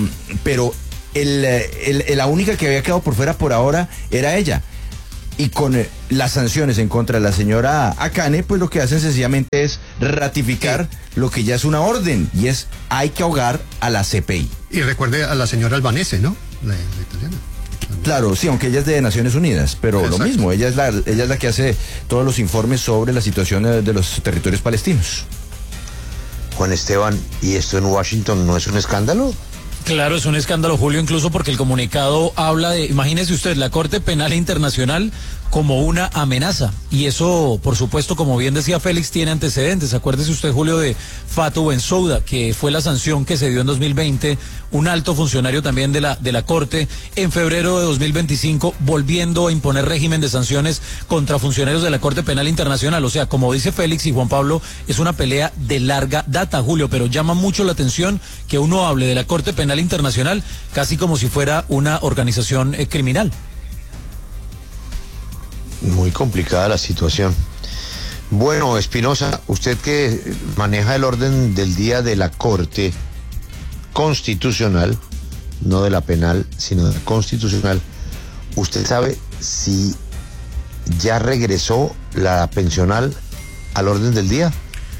la única que había quedado por fuera por ahora era ella. Y con las sanciones en contra de la señora Akane, pues lo que hacen sencillamente es ratificar lo que ya es una orden, y es hay que ahogar a la CPI. Y recuerde a la señora Albanese, ¿no? La italiana. Claro, sí, aunque ella es de Naciones Unidas, pero exacto, lo mismo, ella es la que hace todos los informes sobre la situación de los territorios palestinos. Juan Esteban, ¿y esto en Washington no es un escándalo? Claro, es un escándalo, Julio, incluso porque el comunicado habla de, imagínese usted, la Corte Penal Internacional como una amenaza. Y eso, por supuesto, como bien decía Félix, tiene antecedentes. Acuérdese usted, Julio, de Fatou Bensouda, que fue la sanción que se dio en 2020, un alto funcionario también de la Corte, en febrero de 2025, volviendo a imponer régimen de sanciones contra funcionarios de la Corte Penal Internacional. O sea, como dice Félix y Juan Pablo, es una pelea de larga data, Julio, pero llama mucho la atención que uno hable de la Corte Penal Internacional casi como si fuera una organización criminal. Muy complicada la situación. Bueno, Espinosa, usted que maneja el orden del día de la Corte Constitucional, no de la penal, sino de la constitucional, ¿usted sabe si ya regresó la pensional al orden del día?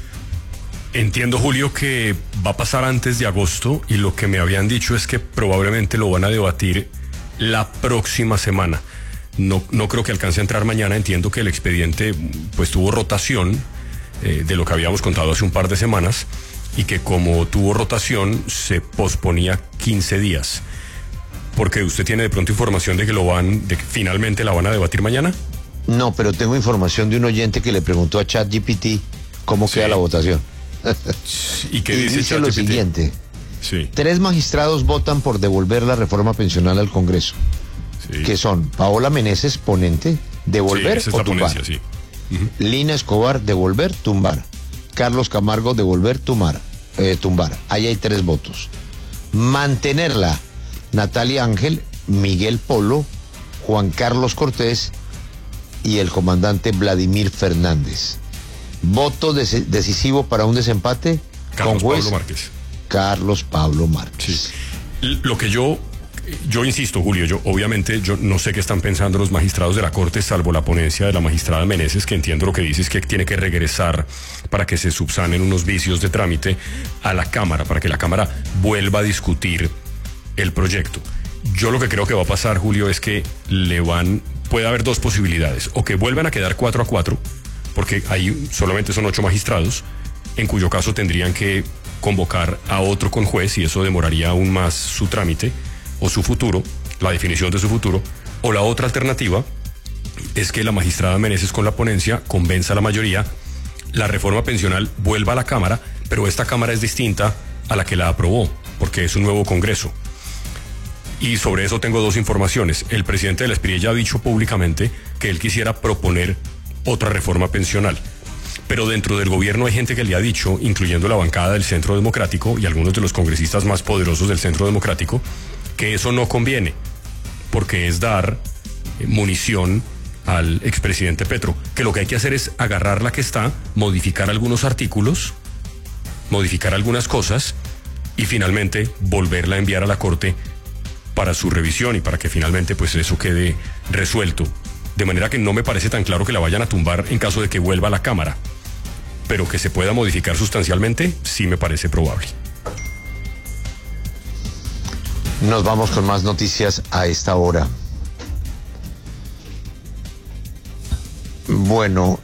Entiendo, Julio, que va a pasar antes de agosto, y lo que me habían dicho es que probablemente lo van a debatir la próxima semana. No creo que alcance a entrar mañana. Entiendo que el expediente pues tuvo rotación de lo que habíamos contado hace un par de semanas, y que como tuvo rotación se posponía 15 días. Porque usted tiene de pronto información de que finalmente la van a debatir mañana. No, pero tengo información de un oyente que le preguntó a ChatGPT cómo queda la votación. ¿Y qué dice ChatGPT? Lo siguiente. Sí. 3 magistrados votan por devolver la reforma pensional al Congreso. Sí. Que son Paola Meneses, ponente, devolver o tumbar. Ponencia, sí. Lina Escobar, devolver, tumbar. Carlos Camargo, devolver, tumbar. Ahí hay 3 votos. Mantenerla, Natalia Ángel, Miguel Polo, Juan Carlos Cortés y el comandante Vladimir Fernández. Voto decisivo para un desempate. Carlos con juez Pablo Márquez. Carlos Pablo Márquez. Sí. Lo que yo insisto, Julio, obviamente yo no sé qué están pensando los magistrados de la Corte, salvo la ponencia de la magistrada Meneses, que entiendo lo que dice es que tiene que regresar para que se subsanen unos vicios de trámite a la Cámara, para que la Cámara vuelva a discutir el proyecto. Yo lo que creo que va a pasar, Julio, es que puede haber 2 posibilidades: o que vuelvan a quedar 4-4, porque ahí solamente son 8 magistrados, en cuyo caso tendrían que convocar a otro conjuez, y eso demoraría aún más su trámite o su futuro, la definición de su futuro. O la otra alternativa es que la magistrada Meneses, con la ponencia, convenza a la mayoría, la reforma pensional vuelva a la Cámara, pero esta Cámara es distinta a la que la aprobó, porque es un nuevo Congreso. Y sobre eso tengo 2 informaciones. El presidente de la SPIRI ya ha dicho públicamente que él quisiera proponer otra reforma pensional, pero dentro del gobierno hay gente que le ha dicho, incluyendo la bancada del Centro Democrático y algunos de los congresistas más poderosos del Centro Democrático, que eso no conviene, porque es dar munición al expresidente Petro, que lo que hay que hacer es agarrar la que está, modificar algunos artículos modificar algunas cosas y finalmente volverla a enviar a la Corte para su revisión y para que finalmente pues eso quede resuelto. De manera que no me parece tan claro que la vayan a tumbar en caso de que vuelva a la Cámara. Pero que se pueda modificar sustancialmente, sí me parece probable. Nos vamos con más noticias a esta hora. Bueno,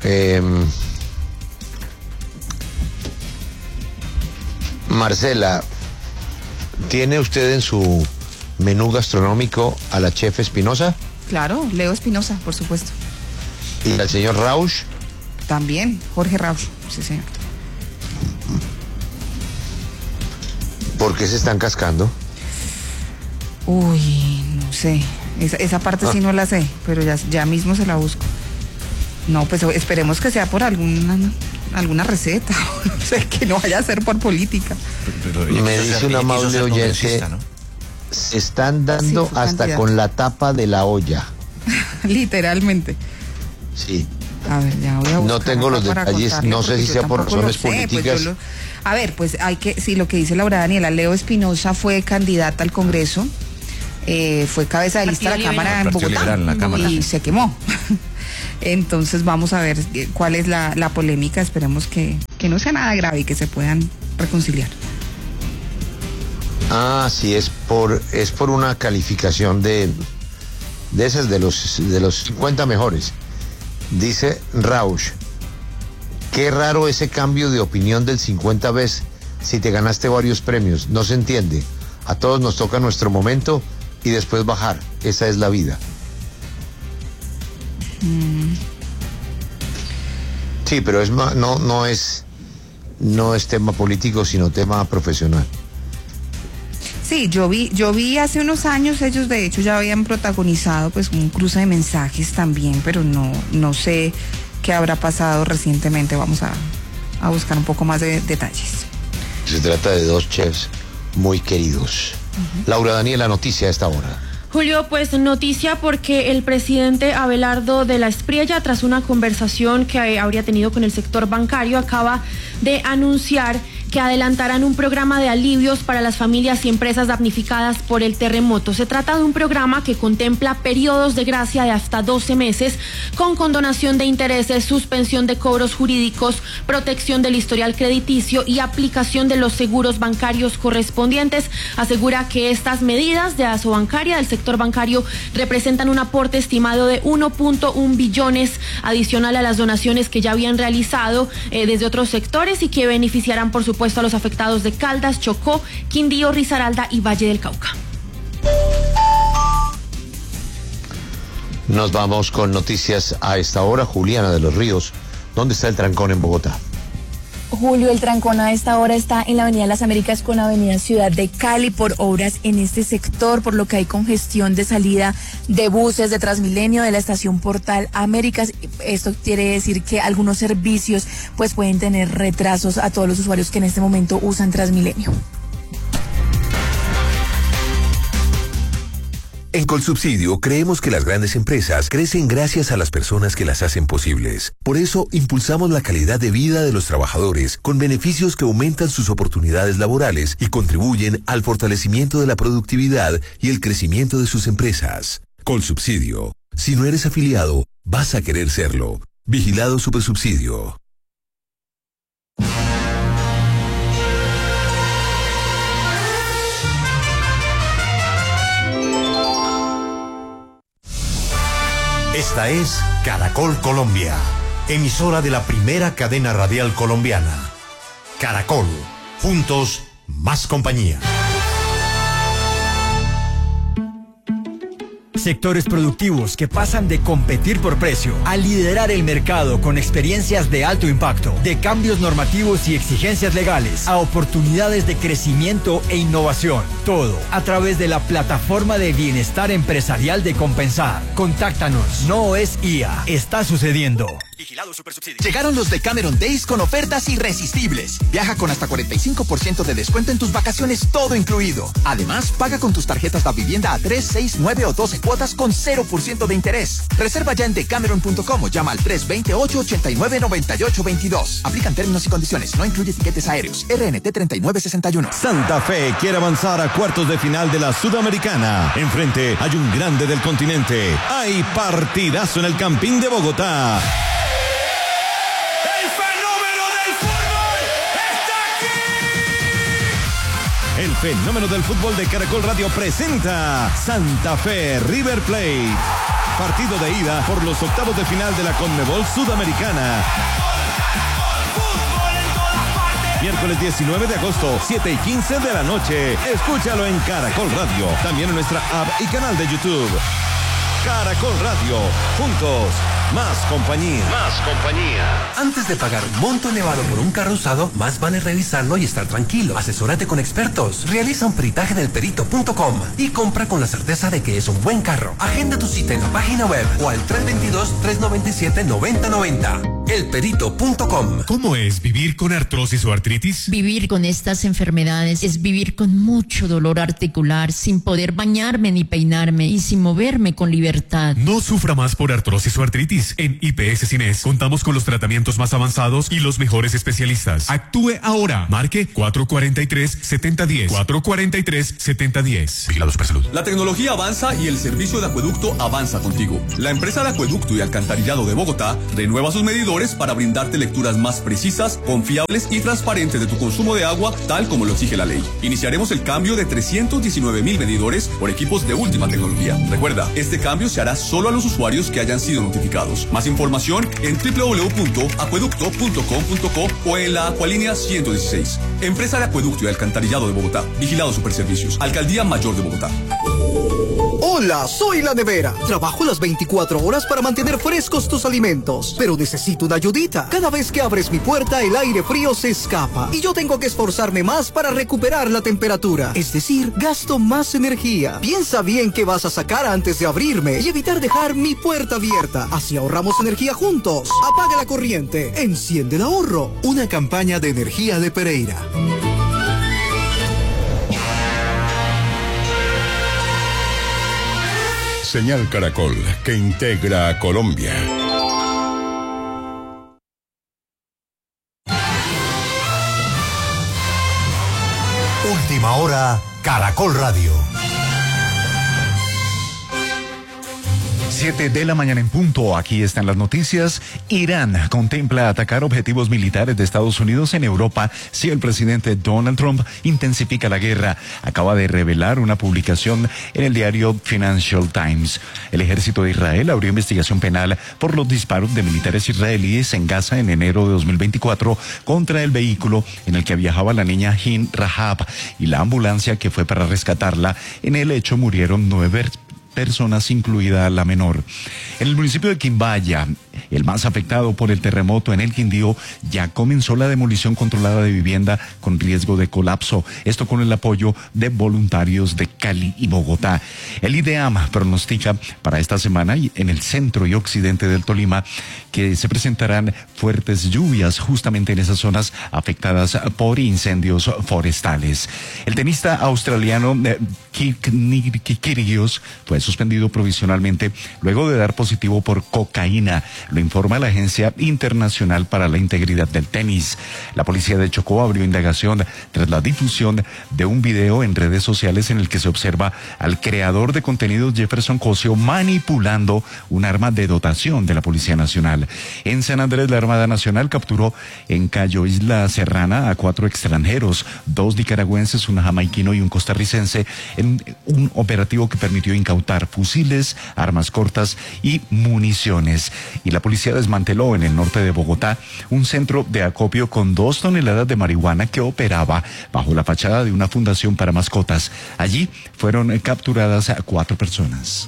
Marcela, ¿tiene usted en su menú gastronómico a la chef Espinosa? Claro, Leo Espinosa, por supuesto. ¿Y al señor Rausch? También, Jorge Rausch, sí señor. ¿Por qué se están cascando? Uy, no sé. Esa parte sí no la sé, pero ya mismo se la busco. No, pues esperemos que sea por alguna receta, no sé, que no vaya a ser por política. Me dice un amable oyente, ¿no? Se están dando hasta candidato con la tapa de la olla. Literalmente. Sí. A ver, ya voy a buscar. No tengo los detalles, no sé si sea por razones políticas. Pues sí, lo que dice Laura Daniela, Leo Espinosa fue candidata al Congreso, fue cabeza de lista de la Cámara en Bogotá y se quemó. Entonces vamos a ver cuál es la polémica, esperemos que no sea nada grave y que se puedan reconciliar. Ah, sí, es por una calificación de esas de los 50 mejores. Dice Rausch, qué raro ese cambio de opinión del 50 veces si te ganaste varios premios, no se entiende. A todos nos toca nuestro momento y después bajar, esa es la vida. Sí, pero no es tema político, sino tema profesional. Sí, yo vi hace unos años, ellos de hecho ya habían protagonizado pues un cruce de mensajes también, pero no sé qué habrá pasado recientemente. Vamos a buscar un poco más de detalles. Se trata de dos chefs muy queridos. Laura Daniela, noticia a esta hora. Julio, pues noticia porque el presidente Abelardo de la Espriella, tras una conversación que habría tenido con el sector bancario, acaba de anunciar que adelantarán un programa de alivios para las familias y empresas damnificadas por el terremoto. Se trata de un programa que contempla periodos de gracia de hasta 12 meses, con condonación de intereses, suspensión de cobros jurídicos, protección del historial crediticio y aplicación de los seguros bancarios correspondientes. Asegura que estas medidas de Asobancaria, del sector bancario, representan un aporte estimado de 1.1 billones adicional a las donaciones que ya habían realizado desde otros sectores y que beneficiarán, por supuesto, a los afectados de Caldas, Chocó, Quindío, Risaralda y Valle del Cauca. Nos vamos con noticias a esta hora. Juliana de los Ríos, ¿dónde está el trancón en Bogotá? Julio, el trancón a esta hora está en la Avenida Las Américas con Avenida Ciudad de Cali por obras en este sector, por lo que hay congestión de salida de buses de Transmilenio de la estación Portal Américas. Esto quiere decir que algunos servicios pues pueden tener retrasos a todos los usuarios que en este momento usan Transmilenio. En Colsubsidio creemos que las grandes empresas crecen gracias a las personas que las hacen posibles. Por eso impulsamos la calidad de vida de los trabajadores con beneficios que aumentan sus oportunidades laborales y contribuyen al fortalecimiento de la productividad y el crecimiento de sus empresas. Colsubsidio. Si no eres afiliado, vas a querer serlo. Vigilado Supersubsidio. Esta es Caracol Colombia, emisora de la primera cadena radial colombiana. Caracol, juntos, más compañía. Sectores productivos que pasan de competir por precio a liderar el mercado con experiencias de alto impacto, de cambios normativos y exigencias legales, a oportunidades de crecimiento e innovación. Todo a través de la plataforma de bienestar empresarial de Compensar. Contáctanos. No es IA. Está sucediendo. Vigilado Supersubsidio. Llegaron los Decameron Days con ofertas irresistibles. Viaja con hasta 45% de descuento en tus vacaciones, todo incluido. Además, paga con tus tarjetas de vivienda a 3, 6, 9 o 12 cuotas con 0% de interés. Reserva ya en decameron.com o llama al 328-899822. Aplican términos y condiciones. No incluye tiquetes aéreos. RNT 3961. Santa Fe quiere avanzar a cuartos de final de la Sudamericana. Enfrente hay un grande del continente. Hay partidazo en el Campín de Bogotá. El fenómeno del fútbol de Caracol Radio presenta Santa Fe River Plate. Partido de ida por los octavos de final de la Conmebol Sudamericana. Miércoles 19 de agosto, 7:15 de la noche. Escúchalo en Caracol Radio. También en nuestra app y canal de YouTube. Caracol Radio. Juntos. Más compañía. Más compañía. Antes de pagar monto elevado por un carro usado, más vale revisarlo y estar tranquilo. Asesórate con expertos. Realiza un peritaje en elperito.com y compra con la certeza de que es un buen carro. Agenda tu cita en la página web o al 322-397-9090. Elperito.com. ¿Cómo es vivir con artrosis o artritis? Vivir con estas enfermedades es vivir con mucho dolor articular, sin poder bañarme ni peinarme y sin moverme con libertad. No sufra más por artrosis o artritis. En IPS Cines contamos con los tratamientos más avanzados y los mejores especialistas. Actúe ahora. Marque 443-7010. 443-7010. Vigilado Supersalud. La tecnología avanza y el servicio de acueducto avanza contigo. La empresa de acueducto y alcantarillado de Bogotá renueva sus medidores para brindarte lecturas más precisas, confiables y transparentes de tu consumo de agua, tal como lo exige la ley. Iniciaremos el cambio de 319,000 medidores por equipos de última tecnología. Recuerda, este cambio se hará solo a los usuarios que hayan sido notificados. Más información en www.acueducto.com.co o en la Acualínea 116. Empresa de Acueducto y Alcantarillado de Bogotá. Vigilado Superservicios. Alcaldía Mayor de Bogotá. Hola, soy La Nevera. Trabajo las 24 horas para mantener frescos tus alimentos, pero necesito una ayudita. Cada vez que abres mi puerta, el aire frío se escapa y yo tengo que esforzarme más para recuperar la temperatura. Es decir, gasto más energía. Piensa bien qué vas a sacar antes de abrirme y evitar dejar mi puerta abierta. Así ahorramos energía juntos. Apaga la corriente, enciende el ahorro. Una campaña de energía de Pereira. Señal Caracol, que integra a Colombia. Última hora, Caracol Radio. 7 de la mañana en punto. Aquí están las noticias. Irán contempla atacar objetivos militares de Estados Unidos en Europa si el presidente Donald Trump intensifica la guerra. Acaba de revelar una publicación en el diario Financial Times. El ejército de Israel abrió investigación penal por los disparos de militares israelíes en Gaza en enero de 2024 contra el vehículo en el que viajaba la niña Hin Rahab y la ambulancia que fue para rescatarla. En el hecho murieron 9 personas, incluida la menor. En el municipio de Quimbaya, el más afectado por el terremoto en el Quindío, ya comenzó la demolición controlada de vivienda con riesgo de colapso. Esto con el apoyo de voluntarios de Cali y Bogotá. El IDEAM pronostica para esta semana en el centro y occidente del Tolima que se presentarán fuertes lluvias justamente en esas zonas afectadas por incendios forestales. El tenista australiano Kyrgios fue suspendido provisionalmente luego de dar positivo por cocaína. Lo informa la Agencia Internacional para la Integridad del Tenis. La policía de Chocó abrió indagación tras la difusión de un video en redes sociales en el que se observa al creador de contenidos Jefferson Cosio manipulando un arma de dotación de la Policía Nacional. En San Andrés, la Armada Nacional capturó en Cayo Isla Serrana a 4 extranjeros, 2 nicaragüenses, un jamaiquino y un costarricense, en un operativo que permitió incautar fusiles, armas cortas y municiones. Y la policía desmanteló en el norte de Bogotá un centro de acopio con 2 toneladas de marihuana que operaba bajo la fachada de una fundación para mascotas. Allí fueron capturadas a 4 personas.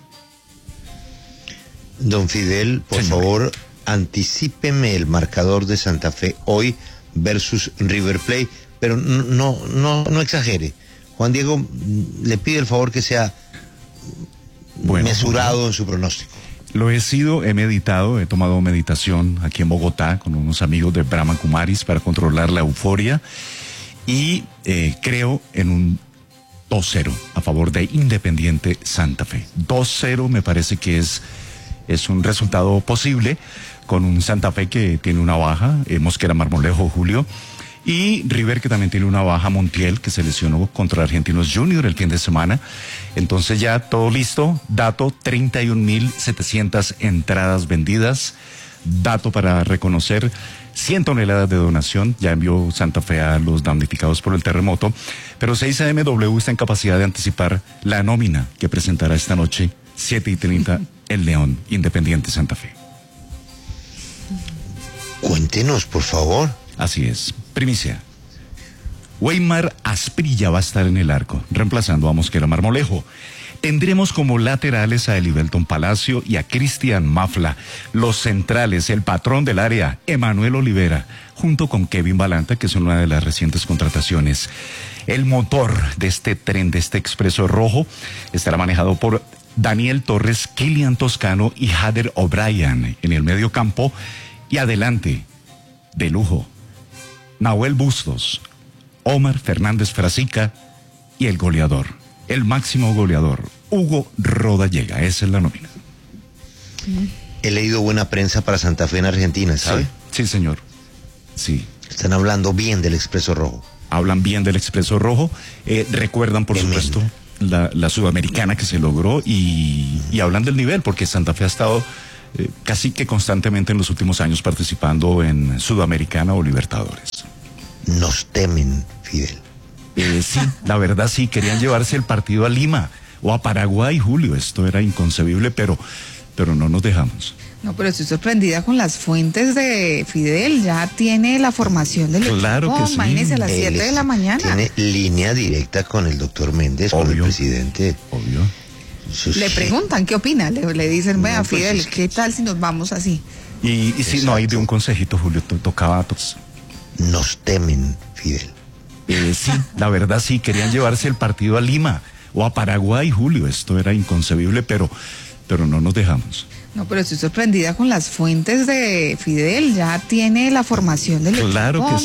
Don Fidel, por favor, anticípeme el marcador de Santa Fe hoy versus River Plate, pero no exagere. Juan Diego le pide el favor que sea mesurado en su pronóstico. Lo he sido, he meditado, he tomado meditación aquí en Bogotá con unos amigos de Brahma Kumaris para controlar la euforia y creo en un 2-0 a favor de Independiente Santa Fe. 2-0 me parece que es un resultado posible con un Santa Fe que tiene una baja, Mosquera Marmolejo, Julio, y River que también tiene una baja, Montiel, que se lesionó contra Argentinos Junior el fin de semana. Entonces ya todo listo, dato, 31.700 entradas vendidas, dato para reconocer 100 toneladas de donación, ya envió Santa Fe a los damnificados por el terremoto, pero 6AMW está en capacidad de anticipar la nómina que presentará esta noche, 7:30, el León, Independiente Santa Fe. Cuéntenos, por favor. Así es, primicia. Weimar Asprilla va a estar en el arco, reemplazando a Mosquera Marmolejo. Tendremos como laterales a Elivelton Palacio y a Cristian Mafla. Los centrales, el patrón del área, Emanuel Olivera, junto con Kevin Balanta, que es una de las recientes contrataciones. El motor de este tren, de este expreso rojo, estará manejado por Daniel Torres, Kylian Toscano y Hader O'Brien en el medio campo. Y adelante, de lujo, Nahuel Bustos, Omar Fernández Frasica y el goleador, el máximo goleador, Hugo Rodallega. Esa es la nómina. He leído buena prensa para Santa Fe en Argentina, ¿sabe? Sí, señor. Sí. Están hablando bien del Expreso Rojo. Hablan bien del Expreso Rojo. Recuerdan, por supuesto, la sudamericana que se logró y hablan del nivel, porque Santa Fe ha estado casi que constantemente en los últimos años participando en Sudamericana o Libertadores. Nos temen, Fidel. Sí, la verdad sí, querían llevarse el partido a Lima o a Paraguay, Julio. Esto era inconcebible, pero no nos dejamos. No, pero estoy sorprendida con las fuentes de Fidel. Ya tiene la formación del claro equipo. Que sí. Imagínese a las 7 de la mañana. Tiene línea directa con el doctor Méndez, obvio, con el presidente. Obvio. Le preguntan qué opina, le dicen, vea, pues Fidel, ¿qué tal si nos vamos así? Y si no hay de un consejito, Julio, tocaba a todos. Nos temen, Fidel. Sí, la verdad sí, querían llevarse el partido a Lima o a Paraguay, Julio. Esto era inconcebible, pero no nos dejamos. No, pero estoy sorprendida con las fuentes de Fidel. Ya tiene la formación del equipo. Claro que sí.